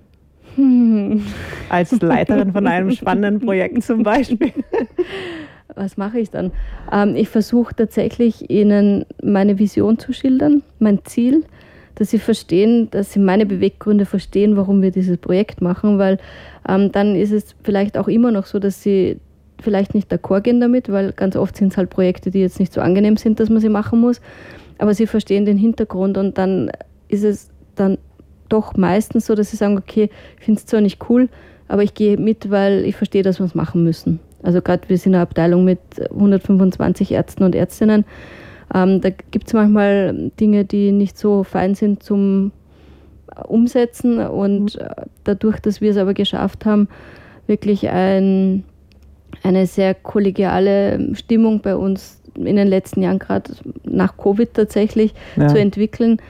Hm. Als Leiterin von einem spannenden Projekt zum Beispiel. Was mache ich dann? Ähm, ich versuche tatsächlich, ihnen meine Vision zu schildern, mein Ziel, dass sie verstehen, dass sie meine Beweggründe verstehen, warum wir dieses Projekt machen, weil ähm, dann ist es vielleicht auch immer noch so, dass sie vielleicht nicht d'accord gehen damit, weil ganz oft sind es halt Projekte, die jetzt nicht so angenehm sind, dass man sie machen muss, aber sie verstehen den Hintergrund und dann ist es dann doch meistens so, dass sie sagen, okay, ich finde es zwar nicht cool, aber ich gehe mit, weil ich verstehe, dass wir es machen müssen. Also gerade wir sind eine Abteilung mit hundertfünfundzwanzig Ärzten und Ärztinnen. Ähm, da gibt es manchmal Dinge, die nicht so fein sind zum Umsetzen und dadurch, dass wir es aber geschafft haben, wirklich ein, eine sehr kollegiale Stimmung bei uns in den letzten Jahren, gerade nach Covid tatsächlich, ja. zu entwickeln,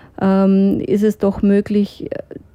ähm, ist es doch möglich,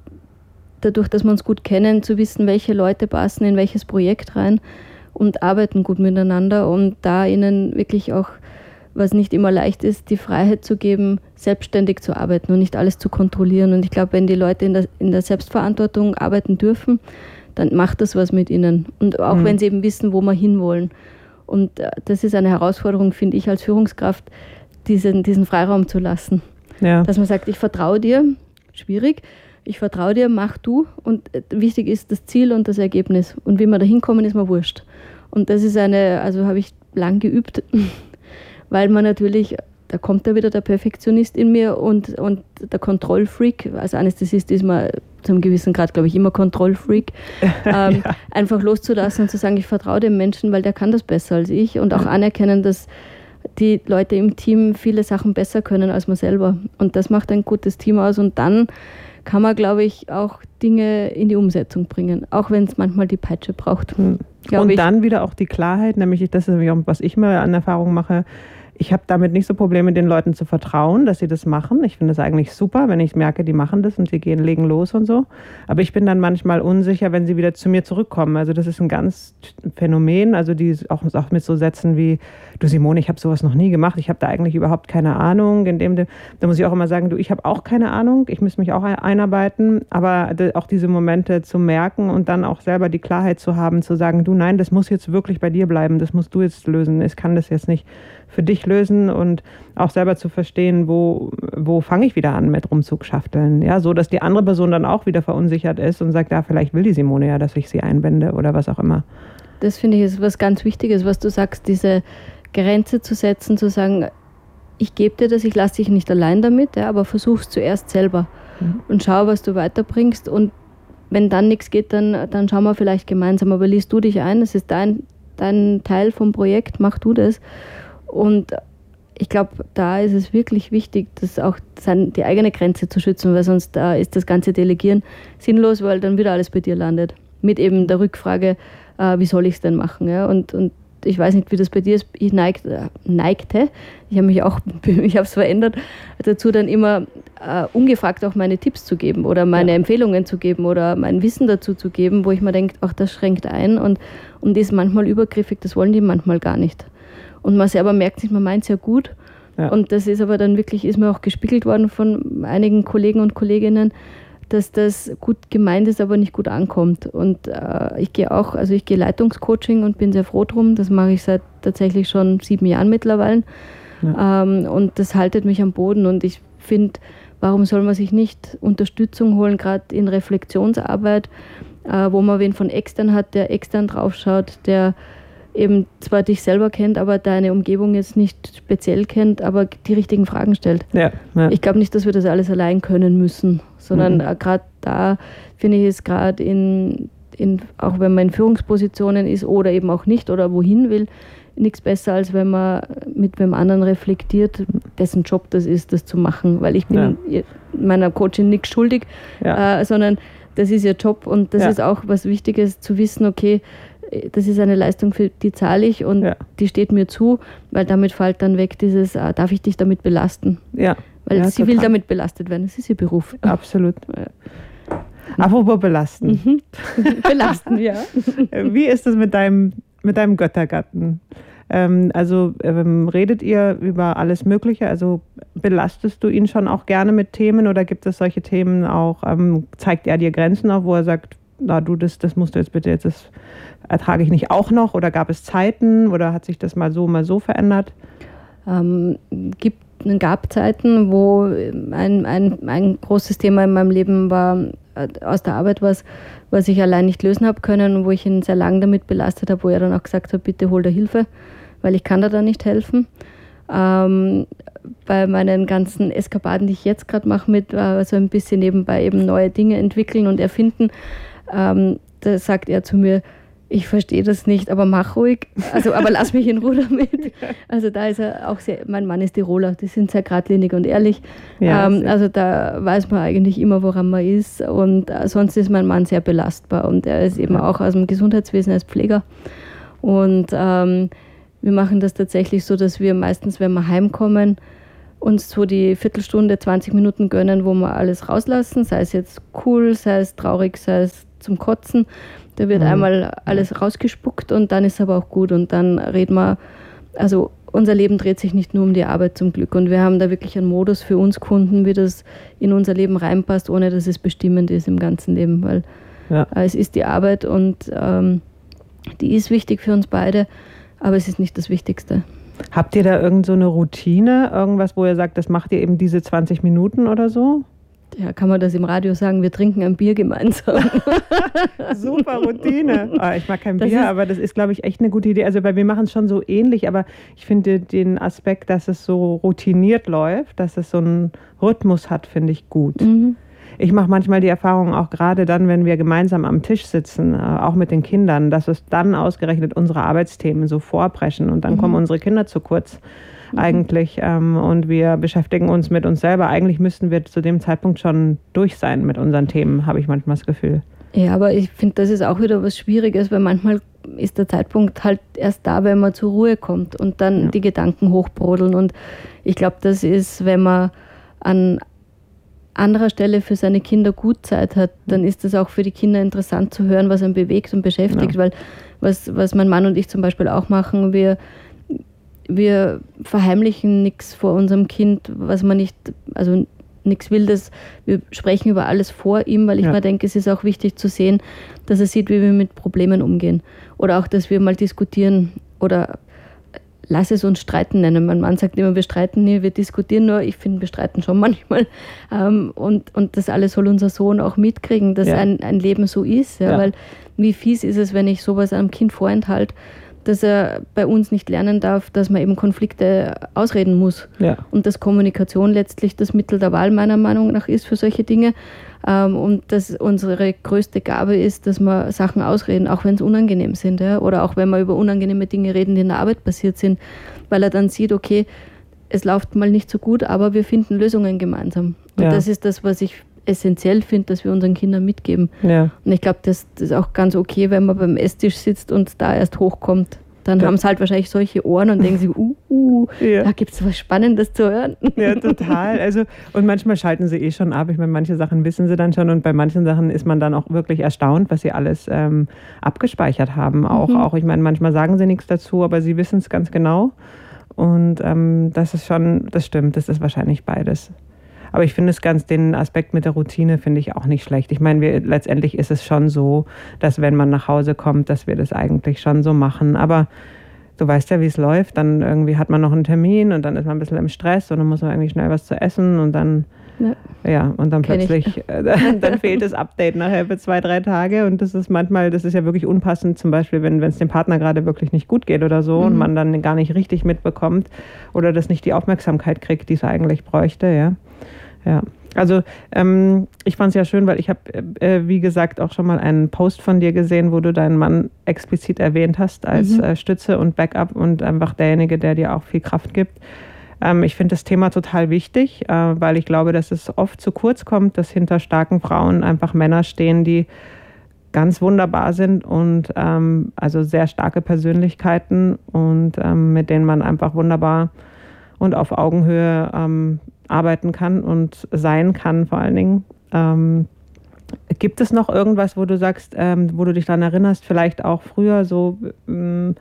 dadurch, dass wir uns gut kennen, zu wissen, welche Leute passen in welches Projekt rein und arbeiten gut miteinander und da ihnen wirklich auch, was nicht immer leicht ist, die Freiheit zu geben, selbstständig zu arbeiten und nicht alles zu kontrollieren. Und ich glaube, wenn die Leute in der, in der Selbstverantwortung arbeiten dürfen, dann macht das was mit ihnen. Und auch mhm. wenn sie eben wissen, wo wir hinwollen. Und das ist eine Herausforderung, finde ich, als Führungskraft, diesen, diesen Freiraum zu lassen. Ja. Dass man sagt, ich vertraue dir, schwierig, ich vertraue dir, mach du. Und wichtig ist das Ziel und das Ergebnis. Und wie wir da hinkommen, ist mir wurscht. Und das ist eine, also habe ich lang geübt, weil man natürlich, da kommt da wieder der Perfektionist in mir und, und der Kontrollfreak. Als Anästhesist ist man zu einem gewissen Grad, glaube ich, immer Kontrollfreak. ähm, ja. Einfach loszulassen und zu sagen, ich vertraue dem Menschen, weil der kann das besser als ich. Und auch anerkennen, dass die Leute im Team viele Sachen besser können als man selber. Und das macht ein gutes Team aus. Und dann kann man, glaube ich, auch Dinge in die Umsetzung bringen, auch wenn es manchmal die Peitsche braucht. Und ich. Dann wieder auch die Klarheit, nämlich das ist, was ich mal an Erfahrung mache, ich habe damit nicht so Probleme, den Leuten zu vertrauen, dass sie das machen. Ich finde das eigentlich super, wenn ich merke, die machen das und sie gehen, legen los und so. Aber ich bin dann manchmal unsicher, wenn sie wieder zu mir zurückkommen. Also das ist ein ganz Phänomen, also die auch, auch mit so Sätzen wie, du Simone, ich habe sowas noch nie gemacht, ich habe da eigentlich überhaupt keine Ahnung. In dem, da muss ich auch immer sagen, du, ich habe auch keine Ahnung, ich muss mich auch einarbeiten. Aber auch diese Momente zu merken und dann auch selber die Klarheit zu haben, zu sagen, du, nein, das muss jetzt wirklich bei dir bleiben, das musst du jetzt lösen, ich kann das jetzt nicht für dich lösen und auch selber zu verstehen, wo, wo fange ich wieder an mit Rumzugschafteln. Ja, so, dass die andere Person dann auch wieder verunsichert ist und sagt, ja, vielleicht will die Simone ja, dass ich sie einbinde oder was auch immer. Das finde ich ist was ganz Wichtiges, was du sagst, diese Grenze zu setzen, zu sagen, ich gebe dir das, ich lasse dich nicht allein damit, ja, aber versuch es zuerst selber mhm. und schau, was du weiterbringst und wenn dann nichts geht, dann, dann schauen wir vielleicht gemeinsam, aber liest du dich ein, das ist dein, dein Teil vom Projekt, mach du das. Und ich glaube, da ist es wirklich wichtig, das auch die eigene Grenze zu schützen, weil sonst da ist das ganze Delegieren sinnlos, weil dann wieder alles bei dir landet. Mit eben der Rückfrage, äh, wie soll ich es denn machen? Ja? Und, und ich weiß nicht, wie das bei dir ist. Ich neigt, äh, neigte, ich habe mich auch, ich habe es verändert, dazu dann immer äh, ungefragt auch meine Tipps zu geben oder meine ja. Empfehlungen zu geben oder mein Wissen dazu zu geben, wo ich mir denke, ach, das schränkt ein und, und ist manchmal übergriffig, das wollen die manchmal gar nicht. Und man selber merkt sich, man meint es ja gut. Ja. Und das ist aber dann wirklich, ist mir auch gespiegelt worden von einigen Kollegen und Kolleginnen, dass das gut gemeint ist, aber nicht gut ankommt. Und äh, ich gehe auch, also ich gehe Leitungscoaching und bin sehr froh drum. Das mache ich seit tatsächlich schon sieben Jahren mittlerweile. Ja. Ähm, und das haltet mich am Boden. Und ich finde, warum soll man sich nicht Unterstützung holen, gerade in Reflexionsarbeit, äh, wo man wen von extern hat, der extern draufschaut, der eben zwar dich selber kennt, aber deine Umgebung jetzt nicht speziell kennt, aber die richtigen Fragen stellt. Ja, ja. Ich glaube nicht, dass wir das alles allein können müssen, sondern mhm. gerade da finde ich es gerade in, in, auch wenn man in Führungspositionen ist oder eben auch nicht oder wohin will, nichts besser, als wenn man mit wem anderen reflektiert, dessen Job das ist, das zu machen, weil ich bin ja. meiner Coachin nichts schuldig, ja. äh, sondern das ist ihr Job und das ja. ist auch was Wichtiges zu wissen, okay, das ist eine Leistung, für die zahle ich und ja. die steht mir zu, weil damit fällt dann weg dieses, äh, darf ich dich damit belasten? Ja. Weil ja, sie total. will damit belastet werden, das ist ihr Beruf. Absolut. Ja. Apropos belasten. Mhm. Belasten, ja. Wie ist es mit deinem, mit deinem Göttergatten? Ähm, also ähm, redet ihr über alles Mögliche? Also belastest du ihn schon auch gerne mit Themen oder gibt es solche Themen auch, ähm, zeigt er dir Grenzen auf, wo er sagt, na du, das, das musst du jetzt bitte, jetzt das ertrage ich nicht auch noch, oder gab es Zeiten oder hat sich das mal so, mal so verändert? Ähm, gibt, gab Zeiten, wo ein, ein, ein großes Thema in meinem Leben war, aus der Arbeit was, was ich allein nicht lösen habe können und wo ich ihn sehr lange damit belastet habe, wo er dann auch gesagt hat, bitte hol dir Hilfe, weil ich kann dir da nicht helfen. Ähm, bei meinen ganzen Eskapaden, die ich jetzt gerade mache, mit äh, so ein bisschen nebenbei eben neue Dinge entwickeln und erfinden, ähm, da sagt er zu mir, ich verstehe das nicht, aber mach ruhig. Also, aber lass mich in Ruhe damit. Also da ist er auch sehr, mein Mann ist Tiroler, die sind sehr geradlinig und ehrlich. Ja, ähm, also da weiß man eigentlich immer, woran man ist. Und äh, sonst ist mein Mann sehr belastbar und er ist eben ja. auch aus dem Gesundheitswesen als Pfleger. Und ähm, wir machen das tatsächlich so, dass wir meistens, wenn wir heimkommen, uns so die Viertelstunde, zwanzig Minuten gönnen, wo wir alles rauslassen, sei es jetzt cool, sei es traurig, sei es zum Kotzen. Da wird mhm. einmal alles rausgespuckt und dann ist aber auch gut und dann reden wir, also unser Leben dreht sich nicht nur um die Arbeit zum Glück und wir haben da wirklich einen Modus für uns Kunden, wie das in unser Leben reinpasst, ohne dass es bestimmend ist im ganzen Leben, weil ja. es ist die Arbeit und ähm, die ist wichtig für uns beide, aber es ist nicht das Wichtigste. Habt ihr da irgend so eine Routine, irgendwas, wo ihr sagt, das macht ihr eben diese zwanzig Minuten oder so? Ja, kann man das im Radio sagen, wir trinken ein Bier gemeinsam. Super Routine. Oh, ich mag kein das Bier, aber das ist, glaube ich, echt eine gute Idee. Also, weil wir machen es schon so ähnlich, aber ich finde den Aspekt, dass es so routiniert läuft, dass es so einen Rhythmus hat, finde ich gut. Mhm. Ich mache manchmal die Erfahrung, auch gerade dann, wenn wir gemeinsam am Tisch sitzen, auch mit den Kindern, dass es dann ausgerechnet unsere Arbeitsthemen so vorpreschen und dann mhm. kommen unsere Kinder zu kurz. Eigentlich ähm, und wir beschäftigen uns mit uns selber. Eigentlich müssten wir zu dem Zeitpunkt schon durch sein mit unseren Themen, habe ich manchmal das Gefühl. Ja, aber ich finde, das ist auch wieder was Schwieriges, weil manchmal ist der Zeitpunkt halt erst da, wenn man zur Ruhe kommt und dann ja. die Gedanken hochbrodeln. Und ich glaube, das ist, wenn man an anderer Stelle für seine Kinder gut Zeit hat, dann ist das auch für die Kinder interessant zu hören, was einen bewegt und beschäftigt, ja. weil was, was mein Mann und ich zum Beispiel auch machen, wir Wir verheimlichen nichts vor unserem Kind, was man nicht, also nichts Wildes. Wir sprechen über alles vor ihm, weil ich ja. mir denke, es ist auch wichtig zu sehen, dass er sieht, wie wir mit Problemen umgehen. Oder auch, dass wir mal diskutieren oder lass es uns streiten nennen. Mein Mann sagt immer, wir streiten nie, wir diskutieren nur. Ich finde, wir streiten schon manchmal. Und, und das alles soll unser Sohn auch mitkriegen, dass ja. ein, ein Leben so ist. Ja, ja. Weil wie fies ist es, wenn ich sowas einem Kind vorenthalte, dass er bei uns nicht lernen darf, dass man eben Konflikte ausreden muss. Ja. Und dass Kommunikation letztlich das Mittel der Wahl meiner Meinung nach ist für solche Dinge. Ähm, und dass unsere größte Gabe ist, dass wir Sachen ausreden, auch wenn es unangenehm sind. Ja? Oder auch wenn wir über unangenehme Dinge reden, die in der Arbeit passiert sind. Weil er dann sieht, okay, es läuft mal nicht so gut, aber wir finden Lösungen gemeinsam. Und ja. das ist das, was ich essentiell finde, dass wir unseren Kindern mitgeben. Ja. Und ich glaube, das, das ist auch ganz okay, wenn man beim Esstisch sitzt und da erst hochkommt. Dann ja. haben sie halt wahrscheinlich solche Ohren und denken sich, uh, uh ja. da gibt es was Spannendes zu hören. Ja, total. Also, und manchmal schalten sie eh schon ab. Ich meine, manche Sachen wissen sie dann schon und bei manchen Sachen ist man dann auch wirklich erstaunt, was sie alles ähm, abgespeichert haben. Auch, mhm. auch, ich meine, manchmal sagen sie nichts dazu, aber sie wissen es ganz genau. Und ähm, das ist schon, das stimmt, das ist wahrscheinlich beides. Aber ich finde es ganz, den Aspekt mit der Routine finde ich auch nicht schlecht. Ich meine, wir, letztendlich ist es schon so, dass wenn man nach Hause kommt, dass wir das eigentlich schon so machen. Aber du weißt ja, wie es läuft. Dann irgendwie hat man noch einen Termin und dann ist man ein bisschen im Stress und dann muss man irgendwie schnell was zu essen und dann, ja, ja und dann Kenn plötzlich, äh, dann fehlt das Update nachher für zwei, drei Tage. Und das ist manchmal, das ist ja wirklich unpassend, zum Beispiel, wenn es dem Partner gerade wirklich nicht gut geht oder so mhm. und man dann gar nicht richtig mitbekommt oder das nicht die Aufmerksamkeit kriegt, die es eigentlich bräuchte, ja. Ja, also ähm, ich fand es ja schön, weil ich habe, äh, wie gesagt, auch schon mal einen Post von dir gesehen, wo du deinen Mann explizit erwähnt hast als mhm. äh, Stütze und Backup und einfach derjenige, der dir auch viel Kraft gibt. Ähm, ich finde das Thema total wichtig, äh, weil ich glaube, dass es oft zu kurz kommt, dass hinter starken Frauen einfach Männer stehen, die ganz wunderbar sind und ähm, also sehr starke Persönlichkeiten und ähm, mit denen man einfach wunderbar und auf Augenhöhe ähm, arbeiten kann und sein kann vor allen Dingen. Ähm, gibt es noch irgendwas, wo du sagst, ähm, wo du dich daran erinnerst, vielleicht auch früher so, ähm,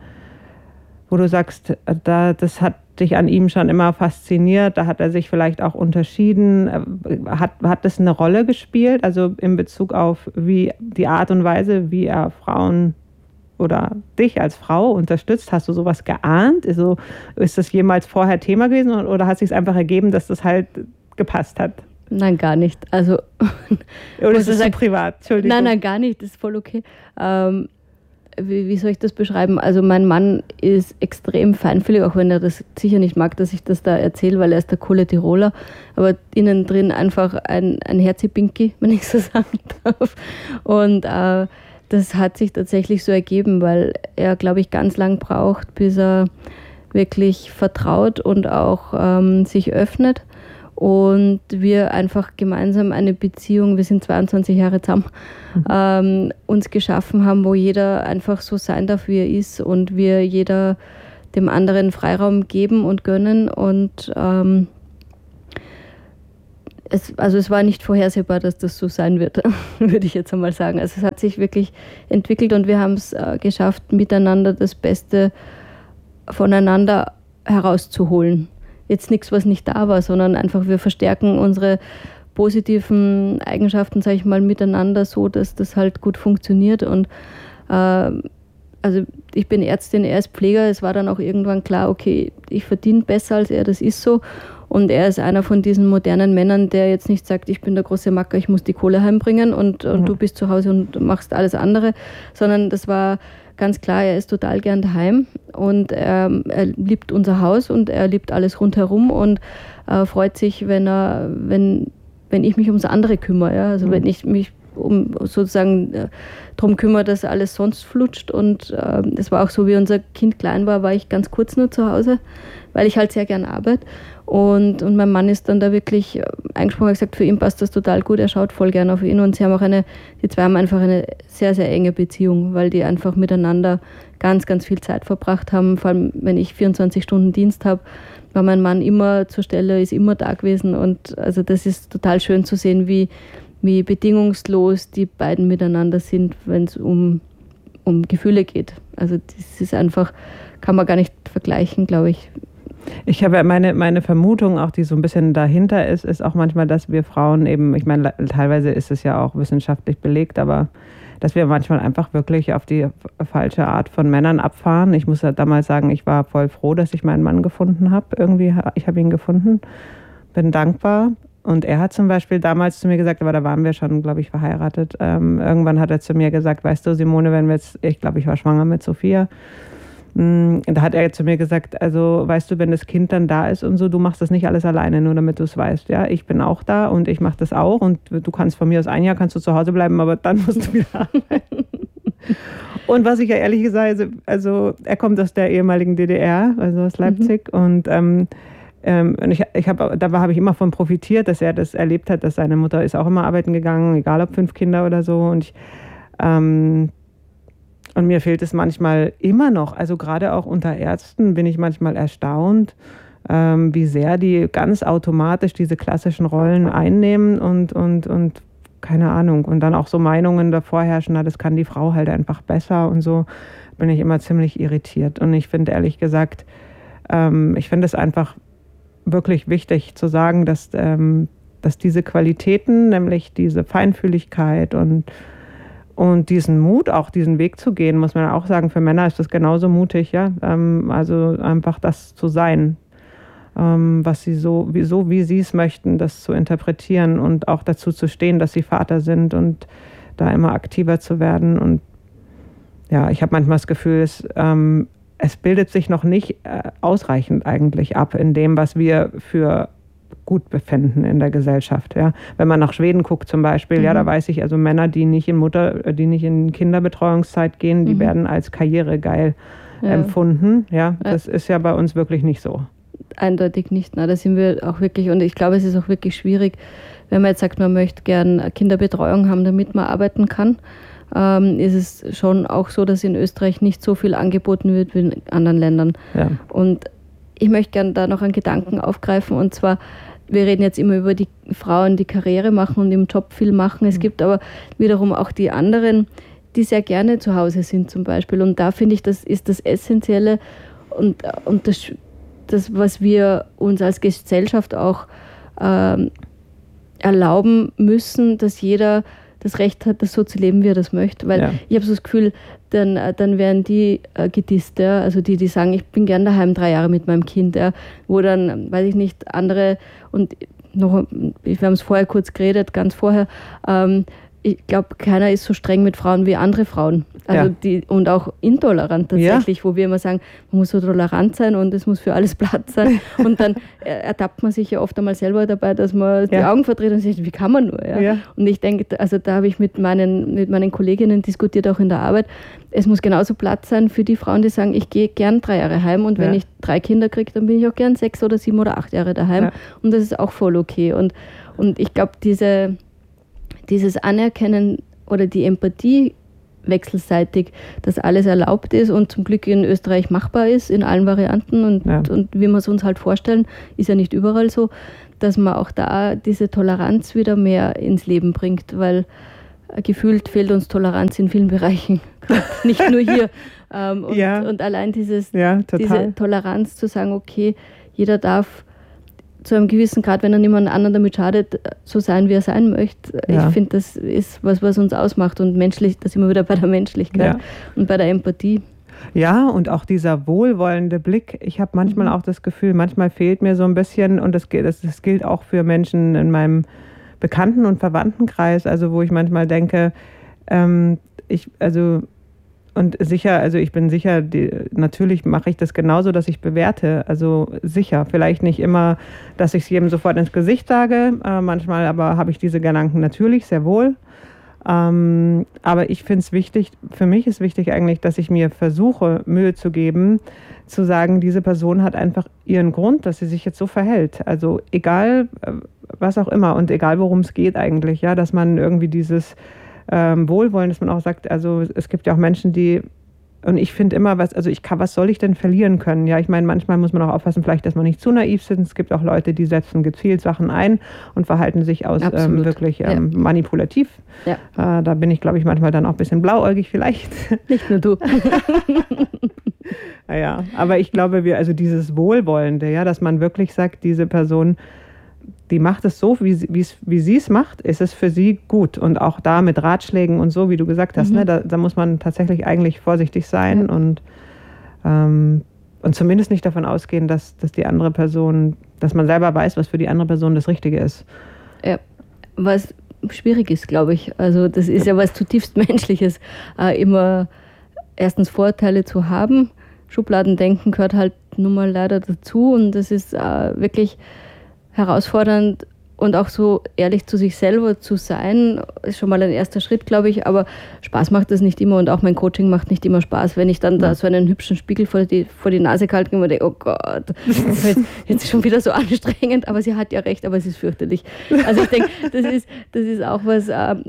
wo du sagst, da, das hat dich an ihm schon immer fasziniert, da hat er sich vielleicht auch unterschieden. Hat, hat das eine Rolle gespielt, also in Bezug auf wie die Art und Weise, wie er Frauen oder dich als Frau unterstützt? Hast du sowas geahnt? Also, ist das jemals vorher Thema gewesen oder hat es sich einfach ergeben, dass das halt gepasst hat? Nein, gar nicht. Also, oder ist es so privat? Entschuldigung. Nein, nein, gar nicht. Das ist voll okay. Ähm, wie, wie soll ich das beschreiben? Also mein Mann ist extrem feinfühlig, auch wenn er das sicher nicht mag, dass ich das da erzähle, weil er ist der coole Tiroler, aber innen drin einfach ein, ein Herzi-Pinky, wenn ich so sagen darf. Und äh, das hat sich tatsächlich so ergeben, weil er, glaube ich, ganz lang braucht, bis er wirklich vertraut und auch ähm, sich öffnet. Und wir einfach gemeinsam eine Beziehung, wir sind zweiundzwanzig Jahre zusammen, mhm. ähm, uns geschaffen haben, wo jeder einfach so sein darf, wie er ist und wir jeder dem anderen Freiraum geben und gönnen. Und ähm, es, also es war nicht vorhersehbar, dass das so sein wird, würde ich jetzt einmal sagen. Also es hat sich wirklich entwickelt und wir haben es äh, geschafft, miteinander das Beste voneinander herauszuholen. Jetzt nichts, was nicht da war, sondern einfach wir verstärken unsere positiven Eigenschaften, sage ich mal, miteinander so, dass das halt gut funktioniert. Und äh, also ich bin Ärztin, er ist Pfleger. Es war dann auch irgendwann klar, okay, ich verdiene besser als er, das ist so. Und er ist einer von diesen modernen Männern, der jetzt nicht sagt, ich bin der große Macker, ich muss die Kohle heimbringen und, und mhm. du bist zu Hause und machst alles andere, sondern das war ganz klar, er ist total gern daheim und er, er liebt unser Haus und er liebt alles rundherum und äh, freut sich, wenn er, wenn, wenn ich mich ums andere kümmere. Ja? Also mhm. wenn ich mich um sozusagen äh, darum kümmere, dass alles sonst flutscht. Und äh, es war auch so, wie unser Kind klein war, war ich ganz kurz nur zu Hause, weil ich halt sehr gern arbeite. Und, und mein Mann ist dann da wirklich eingesprungen und gesagt, für ihn passt das total gut, er schaut voll gern auf ihn. Und sie haben auch eine, die zwei haben einfach eine sehr, sehr enge Beziehung, weil die einfach miteinander ganz, ganz viel Zeit verbracht haben. Vor allem, wenn ich vierundzwanzig Stunden Dienst habe, war mein Mann immer zur Stelle, ist immer da gewesen. Und also das ist total schön zu sehen, wie, wie bedingungslos die beiden miteinander sind, wenn es um, um Gefühle geht. Also das ist einfach, kann man gar nicht vergleichen, glaube ich. Ich habe meine, meine Vermutung, auch die so ein bisschen dahinter ist, ist auch manchmal, dass wir Frauen eben, ich meine, teilweise ist es ja auch wissenschaftlich belegt, aber dass wir manchmal einfach wirklich auf die falsche Art von Männern abfahren. Ich muss ja damals sagen, ich war voll froh, dass ich meinen Mann gefunden habe. Irgendwie, ich habe ihn gefunden, bin dankbar. Und er hat zum Beispiel damals zu mir gesagt, aber da waren wir schon, glaube ich, verheiratet. Ähm, irgendwann hat er zu mir gesagt, weißt du, Simone, wenn wir jetzt, ich glaube, ich war schwanger mit Sophia, da hat er zu mir gesagt, also weißt du, wenn das Kind dann da ist und so, du machst das nicht alles alleine, nur damit du es weißt. Ja, ich bin auch da und ich mache das auch und du kannst von mir aus ein Jahr kannst du zu Hause bleiben, aber dann musst du wieder arbeiten. Und was ich ja ehrlich gesagt, also, also er kommt aus der ehemaligen D D R, also aus Leipzig mhm. und ähm, ähm, ich, ich hab, da habe ich immer von profitiert, dass er das erlebt hat, dass seine Mutter ist auch immer arbeiten gegangen, egal ob fünf Kinder oder so und ich ähm, Und mir fehlt es manchmal immer noch, also gerade auch unter Ärzten bin ich manchmal erstaunt, ähm, wie sehr die ganz automatisch diese klassischen Rollen einnehmen und, und, und keine Ahnung. Und dann auch so Meinungen davor herrschen, na, das kann die Frau halt einfach besser und so, bin ich immer ziemlich irritiert. Und ich finde ehrlich gesagt, ähm, ich finde es einfach wirklich wichtig zu sagen, dass, ähm, dass diese Qualitäten, nämlich diese Feinfühligkeit und Und diesen Mut, auch diesen Weg zu gehen, muss man auch sagen, für Männer ist das genauso mutig, ja. Ähm, also einfach das zu sein, ähm, was sie so wie, so, wie sie es möchten, das zu interpretieren und auch dazu zu stehen, dass sie Vater sind und da immer aktiver zu werden. Und ja, ich habe manchmal das Gefühl, es, ähm, es bildet sich noch nicht äh, ausreichend eigentlich ab in dem, was wir für gut befinden in der Gesellschaft. Ja. Wenn man nach Schweden guckt zum Beispiel, mhm. ja, da weiß ich, also Männer, die nicht in Mutter, die nicht in Kinderbetreuungszeit gehen, die mhm. werden als karrieregeil ja. empfunden. Ja, das ja. ist ja bei uns wirklich nicht so. Eindeutig nicht. Na, da sind wir auch wirklich, und ich glaube, es ist auch wirklich schwierig, wenn man jetzt sagt, man möchte gern Kinderbetreuung haben, damit man arbeiten kann. Ähm, ist es schon auch so, dass in Österreich nicht so viel angeboten wird wie in anderen Ländern. Ja. Und ich möchte gerne da noch einen Gedanken aufgreifen, und zwar, wir reden jetzt immer über die Frauen, die Karriere machen und im Job viel machen. Es gibt aber wiederum auch die anderen, die sehr gerne zu Hause sind zum Beispiel. Und da finde ich, das ist das Essentielle und, und das, das, was wir uns als Gesellschaft auch ähm, erlauben müssen, dass jeder das Recht hat, das so zu leben, wie er das möchte. Weil ja. ich habe so das Gefühl, dann, dann werden die äh, gedisst, ja? Also die, die sagen, ich bin gern daheim drei Jahre mit meinem Kind, ja? Wo dann, weiß ich nicht, andere, und noch, wir haben es vorher kurz geredet, ganz vorher, ähm, ich glaube, keiner ist so streng mit Frauen wie andere Frauen. Also ja. die, und auch intolerant tatsächlich, ja. wo wir immer sagen, man muss so tolerant sein und es muss für alles Platz sein. Und dann ertappt man sich ja oft einmal selber dabei, dass man ja. die Augen verdreht und sagt, wie kann man nur? Ja? Ja. Und ich denke, also da habe ich mit meinen, mit meinen Kolleginnen diskutiert, auch in der Arbeit, es muss genauso Platz sein für die Frauen, die sagen, ich gehe gern drei Jahre heim und wenn ja. ich drei Kinder kriege, dann bin ich auch gern sechs oder sieben oder acht Jahre daheim. Ja. Und das ist auch voll okay. Und, und ich glaube, diese... dieses Anerkennen oder die Empathie wechselseitig, dass alles erlaubt ist und zum Glück in Österreich machbar ist, in allen Varianten und, ja. und wie wir es uns halt vorstellen, ist ja nicht überall so, dass man auch da diese Toleranz wieder mehr ins Leben bringt, weil gefühlt fehlt uns Toleranz in vielen Bereichen, nicht nur hier. ähm, und, ja. und allein dieses, ja, diese Toleranz zu sagen, okay, jeder darf zu einem gewissen Grad, wenn er niemand anderen damit schadet, so sein, wie er sein möchte. Ja. Ich finde, das ist was, was uns ausmacht und menschlich, da sind wir wieder bei der Menschlichkeit ja. und bei der Empathie. Ja, und auch dieser wohlwollende Blick. Ich habe manchmal mhm. auch das Gefühl, manchmal fehlt mir so ein bisschen, und das, das, das gilt auch für Menschen in meinem Bekannten- und Verwandtenkreis, also wo ich manchmal denke, ähm, ich, also Und sicher, also ich bin sicher, die, natürlich mache ich das genauso, dass ich bewerte. Also sicher, vielleicht nicht immer, dass ich es jedem sofort ins Gesicht sage. Äh, manchmal aber habe ich diese Gedanken natürlich, sehr wohl. Ähm, aber ich finde es wichtig, für mich ist wichtig eigentlich, dass ich mir versuche, Mühe zu geben, zu sagen, diese Person hat einfach ihren Grund, dass sie sich jetzt so verhält. Also egal, was auch immer und egal, worum es geht eigentlich, ja, dass man irgendwie dieses Ähm, Wohlwollen, dass man auch sagt, also es gibt ja auch Menschen, die, und ich finde immer, was, also ich kann, was soll ich denn verlieren können? Ja, ich meine, manchmal muss man auch aufpassen, vielleicht, dass man nicht zu naiv sind. Es gibt auch Leute, die setzen gezielt Sachen ein und verhalten sich aus ähm, wirklich ähm, ja. manipulativ. Ja. Äh, da bin ich, glaube ich, manchmal dann auch ein bisschen blauäugig vielleicht. Nicht nur du. Naja, aber ich glaube, wir, also dieses Wohlwollende, ja, dass man wirklich sagt, diese Person, die macht es so, wie, wie sie es macht, ist es für sie gut. Und auch da mit Ratschlägen und so, wie du gesagt hast, mhm. ne, da, da muss man tatsächlich eigentlich vorsichtig sein ja. und, ähm, und zumindest nicht davon ausgehen, dass, dass die andere Person, dass man selber weiß, was für die andere Person das Richtige ist. Ja, was schwierig ist, glaube ich. Also das ist ja was zutiefst Menschliches, äh, immer erstens Vorurteile zu haben. Schubladendenken gehört halt nun mal leider dazu und das ist äh, wirklich herausfordernd und auch so ehrlich zu sich selber zu sein, ist schon mal ein erster Schritt, glaube ich, aber Spaß macht das nicht immer und auch mein Coaching macht nicht immer Spaß, wenn ich dann ja. da so einen hübschen Spiegel vor die, vor die Nase gehalten und mir denke, oh Gott, das ist jetzt schon wieder so anstrengend, aber sie hat ja recht, aber es ist fürchterlich. Also ich denke, das ist, das ist auch was, ähm,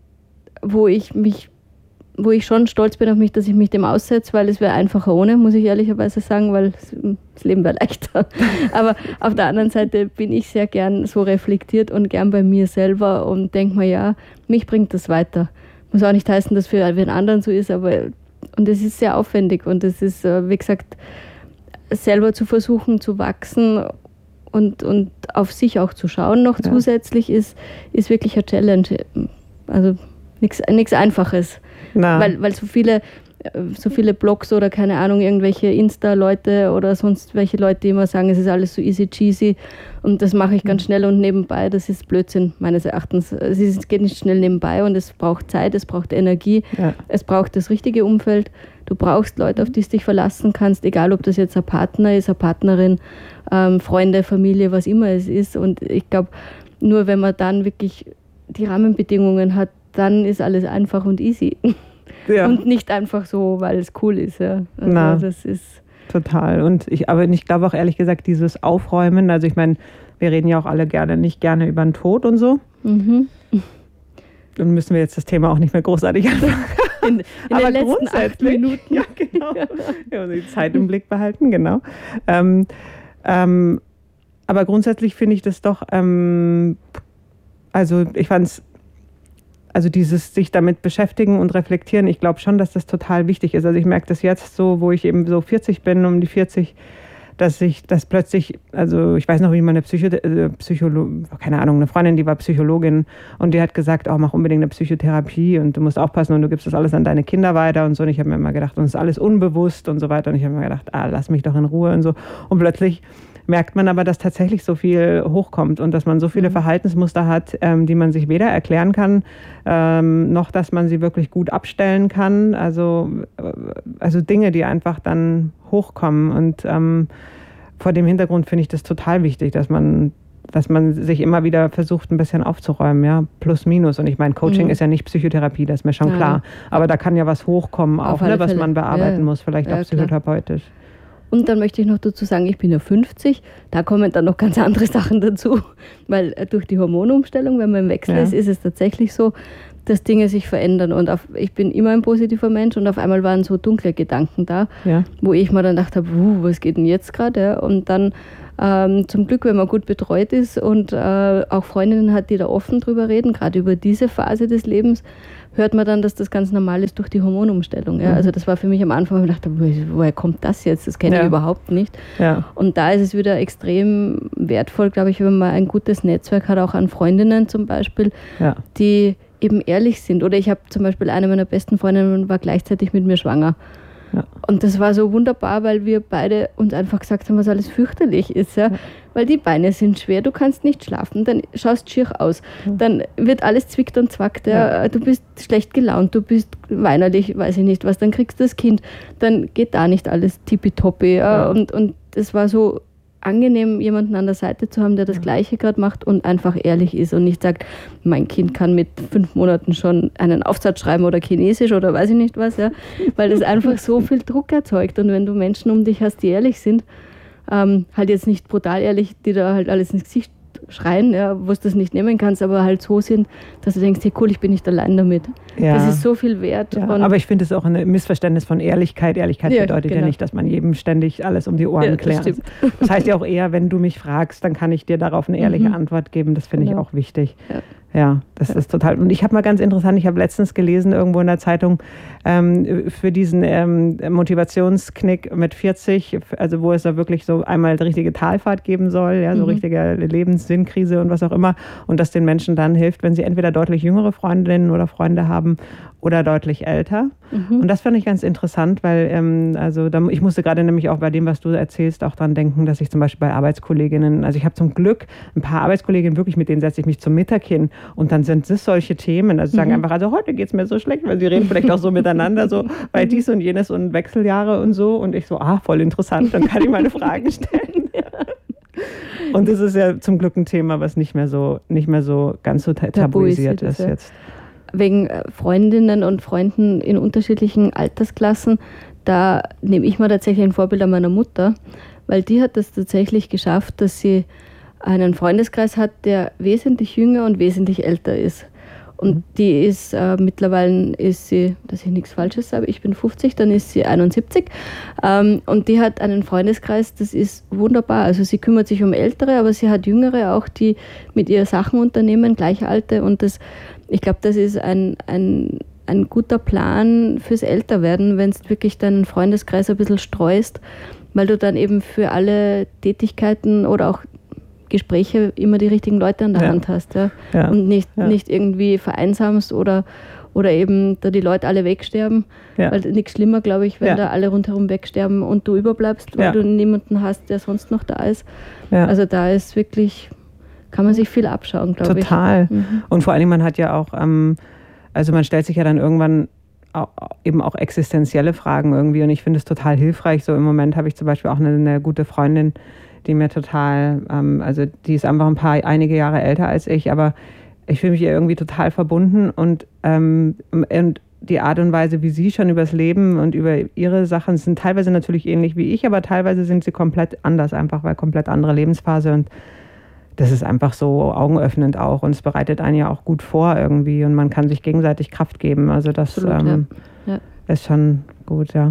wo ich mich wo ich schon stolz bin auf mich, dass ich mich dem aussetze, weil es wäre einfacher ohne, muss ich ehrlicherweise sagen, weil das Leben wäre leichter. Aber auf der anderen Seite bin ich sehr gern so reflektiert und gern bei mir selber und denke mir, ja, mich bringt das weiter. Muss auch nicht heißen, dass für einen anderen so ist, aber und es ist sehr aufwendig und es ist, wie gesagt, selber zu versuchen zu wachsen und, und auf sich auch zu schauen noch ja. zusätzlich ist, ist wirklich eine Challenge. Also nichts Einfaches. Na. Weil, weil so viele, so viele Blogs oder keine Ahnung, irgendwelche Insta-Leute oder sonst welche Leute, die immer sagen, es ist alles so easy cheesy und das mache ich ganz schnell und nebenbei, das ist Blödsinn meines Erachtens. Es, ist, es geht nicht schnell nebenbei und es braucht Zeit, es braucht Energie, ja. es braucht das richtige Umfeld. Du brauchst Leute, auf die du dich verlassen kannst, egal ob das jetzt ein Partner ist, eine Partnerin, ähm, Freunde, Familie, was immer es ist. Und ich glaube, nur wenn man dann wirklich die Rahmenbedingungen hat, dann ist alles einfach und easy. Ja. Und nicht einfach so, weil es cool ist. Ja. Also Na, das ist total. Und ich, aber ich glaube auch ehrlich gesagt, dieses Aufräumen, also ich meine, wir reden ja auch alle gerne, nicht gerne über den Tod und so. Mhm. Dann müssen wir jetzt das Thema auch nicht mehr großartig anfangen. In, in aber den letzten acht Minuten. Ja, genau. Ja, die Zeit im Blick behalten, genau. Ähm, ähm, aber grundsätzlich finde ich das doch, ähm, also ich fand es, Also dieses sich damit beschäftigen und reflektieren, ich glaube schon, dass das total wichtig ist. Also ich merke das jetzt so, wo ich eben so vierzig bin, um die vierzig, dass ich das plötzlich, also ich weiß noch, wie meine Psycho, äh, Psycholo- keine Ahnung, eine Freundin, die war Psychologin und die hat gesagt, oh, mach unbedingt eine Psychotherapie und du musst aufpassen und du gibst das alles an deine Kinder weiter und so. Und ich habe mir immer gedacht, und es ist alles unbewusst und so weiter. Und ich habe mir gedacht, ah, lass mich doch in Ruhe und so. Und plötzlich merkt man aber, dass tatsächlich so viel hochkommt und dass man so viele mhm. Verhaltensmuster hat, ähm, die man sich weder erklären kann, ähm, noch dass man sie wirklich gut abstellen kann. Also, also Dinge, die einfach dann hochkommen. Und ähm, vor dem Hintergrund finde ich das total wichtig, dass man, dass man sich immer wieder versucht, ein bisschen aufzuräumen, ja, plus minus. Und ich meine, Coaching mhm. ist ja nicht Psychotherapie, das ist mir schon ja. klar. Aber da kann ja was hochkommen, auch ne, was man bearbeiten ja. muss, vielleicht ja, auch psychotherapeutisch. Klar. Und dann möchte ich noch dazu sagen, ich bin ja fünfzig, da kommen dann noch ganz andere Sachen dazu, weil durch die Hormonumstellung, wenn man im Wechsel ja. ist, ist es tatsächlich so, dass Dinge sich verändern und auf, ich bin immer ein positiver Mensch und auf einmal waren so dunkle Gedanken da, ja. wo ich mir dann dachte, was geht denn jetzt gerade? Ja? Und dann ähm, zum Glück, wenn man gut betreut ist und äh, auch Freundinnen hat, die da offen drüber reden, gerade über diese Phase des Lebens, hört man dann, dass das ganz normal ist durch die Hormonumstellung. Ja? Mhm. Also das war für mich am Anfang, wo ich dachte, woher kommt das jetzt? Das kenne ja. ich überhaupt nicht. Ja. Und da ist es wieder extrem wertvoll, glaube ich, wenn man ein gutes Netzwerk hat, auch an Freundinnen zum Beispiel, ja. die eben ehrlich sind. Oder ich habe zum Beispiel, eine meiner besten Freundinnen war gleichzeitig mit mir schwanger. Ja. Und das war so wunderbar, weil wir beide uns einfach gesagt haben, was alles fürchterlich ist. Ja? Ja. Weil die Beine sind schwer, du kannst nicht schlafen, dann schaust schier aus, ja. dann wird alles zwickt und zwackt, ja. Ja. Du bist schlecht gelaunt, du bist weinerlich, weiß ich nicht was, dann kriegst du das Kind, dann geht da nicht alles tippitoppi. Ja? Ja. Und, und das war so angenehm, jemanden an der Seite zu haben, der das Gleiche gerade macht und einfach ehrlich ist und nicht sagt, mein Kind kann mit fünf Monaten schon einen Aufsatz schreiben oder Chinesisch oder weiß ich nicht was, ja, weil das einfach so viel Druck erzeugt. Und wenn du Menschen um dich hast, die ehrlich sind, ähm, halt jetzt nicht brutal ehrlich, die da halt alles ins Gesicht schreien, ja, wo du das nicht nehmen kannst, aber halt so sind, dass du denkst, hey, cool, ich bin nicht allein damit. Ja. Das ist so viel wert. Ja, aber ich finde es auch ein Missverständnis von Ehrlichkeit. Ehrlichkeit ja, bedeutet genau. ja nicht, dass man jedem ständig alles um die Ohren ja, klärt. Das, das heißt ja auch eher, wenn du mich fragst, dann kann ich dir darauf eine ehrliche mhm. Antwort geben. Das finde genau. ich auch wichtig. Ja. Ja, das ja. ist total. Und ich habe mal ganz interessant, ich habe letztens gelesen irgendwo in der Zeitung ähm, für diesen ähm, Motivationsknick mit vierzig, also wo es da wirklich so einmal die richtige Talfahrt geben soll, ja, so mhm. richtige Lebenssinnkrise und was auch immer. Und das den Menschen dann hilft, wenn sie entweder deutlich jüngere Freundinnen oder Freunde haben oder deutlich älter. Mhm. Und das fand ich ganz interessant, weil ähm, also da, ich musste gerade nämlich auch bei dem, was du erzählst, auch dran denken, dass ich zum Beispiel bei Arbeitskolleginnen, also ich habe zum Glück ein paar Arbeitskolleginnen, wirklich mit denen setze ich mich zum Mittag hin und dann sind es solche Themen, also sagen mhm. einfach, also heute geht es mir so schlecht, weil sie reden vielleicht auch so miteinander, so weil dies und jenes und Wechseljahre und so und ich so, ah, voll interessant, dann kann ich meine Fragen stellen. Und das ist ja zum Glück ein Thema, was nicht mehr so, nicht mehr so ganz so tabuisiert ist ja. jetzt. Wegen Freundinnen und Freunden in unterschiedlichen Altersklassen, da nehme ich mal tatsächlich ein Vorbild an meiner Mutter, weil die hat das tatsächlich geschafft, dass sie einen Freundeskreis hat, der wesentlich jünger und wesentlich älter ist. Und die ist äh, mittlerweile, ist sie, dass ich nichts Falsches sage, ich bin fünfzig, dann ist sie einundsiebzig. Ähm, und die hat einen Freundeskreis, das ist wunderbar. Also sie kümmert sich um Ältere, aber sie hat Jüngere auch, die mit ihr Sachen unternehmen, Gleichalte. Und das, ich glaube, das ist ein, ein, ein guter Plan fürs Älterwerden, wenn du wirklich deinen Freundeskreis ein bisschen streust, weil du dann eben für alle Tätigkeiten oder auch Gespräche immer die richtigen Leute an der ja. Hand hast. Ja? Ja. Und nicht, ja. nicht irgendwie vereinsamst oder, oder eben da die Leute alle wegsterben. Ja. Weil nichts schlimmer, glaube ich, wenn ja. da alle rundherum wegsterben und du überbleibst, weil ja. du niemanden hast, der sonst noch da ist. Ja. Also da ist wirklich, kann man sich viel abschauen, glaube ich. Total. Mhm. Und vor allem, man hat ja auch, ähm, also man stellt sich ja dann irgendwann auch, eben auch existenzielle Fragen irgendwie und ich finde es total hilfreich. So im Moment habe ich zum Beispiel auch eine, eine gute Freundin, die mir total, ähm, also die ist einfach ein paar, einige Jahre älter als ich, aber ich fühle mich ihr irgendwie total verbunden und, ähm, und die Art und Weise, wie sie schon übers Leben und über ihre Sachen sind teilweise natürlich ähnlich wie ich, aber teilweise sind sie komplett anders, einfach weil komplett andere Lebensphase und das ist einfach so augenöffnend auch und es bereitet einen ja auch gut vor irgendwie und man kann sich gegenseitig Kraft geben, also das Absolut, ähm, ja. Ja. ist schon gut, ja.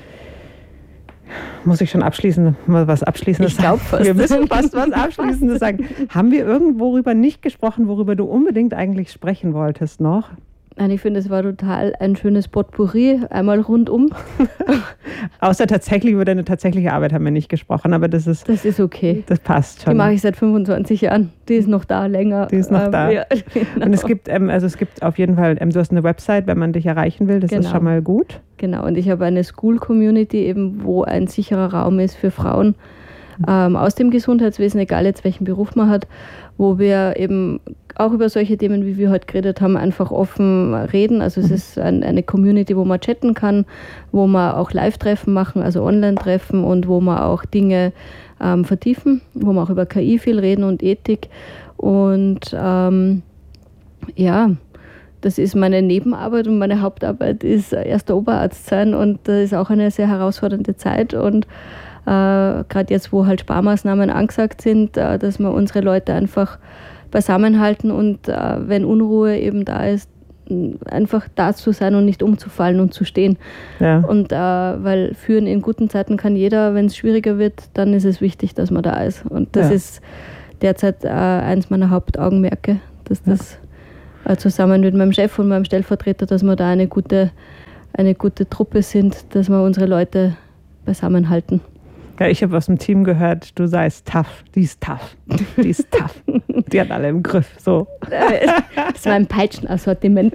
Muss ich schon abschließend mal was Abschließendes ich sagen? Fast. Wir müssen fast was Abschließendes sagen. Haben wir irgendwo worüber nicht gesprochen, worüber du unbedingt eigentlich sprechen wolltest noch? Nein, ich finde, es war total ein schönes Potpourri, einmal rundum. Außer tatsächlich über deine tatsächliche Arbeit haben wir nicht gesprochen, aber das ist... Das ist okay. Das passt schon. Die mache ich seit fünfundzwanzig Jahren. Die ist noch da länger. Die ist noch ähm, da. Ja, genau. Und es gibt, ähm, also es gibt auf jeden Fall, ähm, du hast eine Website, wenn man dich erreichen will, das genau. ist schon mal gut. Genau, und ich habe eine School-Community eben, wo ein sicherer Raum ist für Frauen, ähm, aus dem Gesundheitswesen, egal jetzt welchen Beruf man hat, wo wir eben auch über solche Themen, wie wir heute geredet haben, einfach offen reden. Also es ist ein, eine Community, wo man chatten kann, wo man auch Live-Treffen machen, also Online-Treffen und wo man auch Dinge ähm, vertiefen, wo wir auch über K I viel reden und Ethik. Und ähm, ja, das ist meine Nebenarbeit und meine Hauptarbeit ist erster Oberarzt sein und das ist auch eine sehr herausfordernde Zeit und äh, gerade jetzt, wo halt Sparmaßnahmen angesagt sind, äh, dass wir unsere Leute einfach beisammenhalten und äh, wenn Unruhe eben da ist, einfach da zu sein und nicht umzufallen und zu stehen. Ja. Und äh, weil führen in guten Zeiten kann jeder, wenn es schwieriger wird, dann ist es wichtig, dass man da ist. Und das ja. ist derzeit äh, eins meiner Hauptaugenmerke, dass das ja. äh, zusammen mit meinem Chef und meinem Stellvertreter, dass wir da eine gute, eine gute Truppe sind, dass wir unsere Leute beisammenhalten. Ja, ich habe aus dem Team gehört, du seist tough. Die ist tough. Die ist tough. Die hat alle im Griff. So. Das war ein Peitschenassortiment.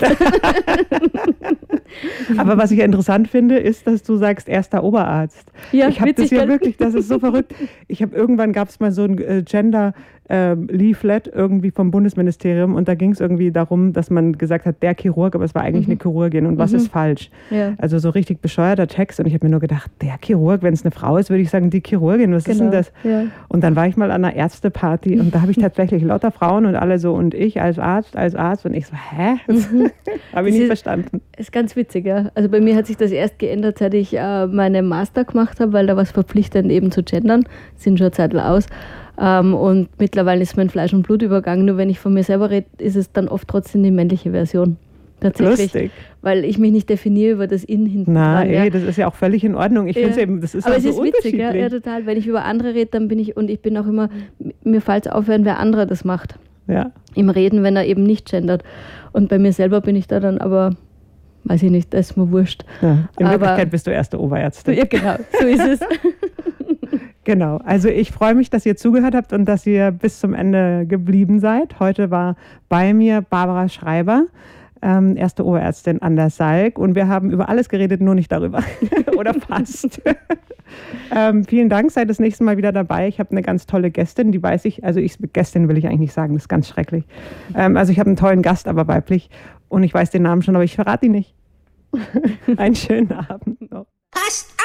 Aber was ich ja interessant finde, ist, dass du sagst, erster Oberarzt. Ja, ich habe das ja wirklich, das ist so verrückt. Ich habe irgendwann, gab es mal so ein äh, Gender äh, Leaflet irgendwie vom Bundesministerium und da ging es irgendwie darum, dass man gesagt hat, der Chirurg, aber es war eigentlich mhm. eine Chirurgin und mhm. was ist falsch? Ja. Also so richtig bescheuerter Text und ich habe mir nur gedacht, der Chirurg, wenn es eine Frau ist, würde ich sagen, die Chirurgin, was genau. ist denn das? Ja. Und dann war ich mal an einer Ärzteparty und da habe ich tatsächlich lauter Frauen und alle so und ich als Arzt, als Arzt und ich so, hä? Mhm. habe ich nicht ist, verstanden. Ist ganz witzig, ja. Also bei mir hat sich das erst geändert, seit ich äh, meine Master gemacht habe, weil da war es verpflichtend eben zu gendern, sind schon eine Zeit aus. Ähm, und mittlerweile ist mein Fleisch und Blut übergangen. Nur wenn ich von mir selber rede, ist es dann oft trotzdem die männliche Version. Tatsächlich. Lustig. Weil ich mich nicht definiere über das In hinten Na, dran. ey, ja. das ist ja auch völlig in Ordnung. Ich ja. finde es eben, das ist Aber auch es so ist witzig, ja, ja, total. Wenn ich über andere rede, dann bin ich, und ich bin auch immer, mir fällt es auf, wenn wer anderer das macht. Ja. Im Reden, wenn er eben nicht gendert. Und bei mir selber bin ich da dann aber, weiß ich nicht, das ist mir wurscht. Ja. In aber, Wirklichkeit bist du erste Oberärztin. Ja, genau, so ist es. Genau, also ich freue mich, dass ihr zugehört habt und dass ihr bis zum Ende geblieben seid. Heute war bei mir Barbara Schreiber, ähm, erste Oberärztin an der Salk und wir haben über alles geredet, nur nicht darüber. Oder fast. ähm, vielen Dank, seid das nächste Mal wieder dabei. Ich habe eine ganz tolle Gästin, die weiß ich, also ich, Gästin will ich eigentlich nicht sagen, das ist ganz schrecklich. Ähm, also ich habe einen tollen Gast, aber weiblich und ich weiß den Namen schon, aber ich verrate ihn nicht. Einen schönen Abend noch.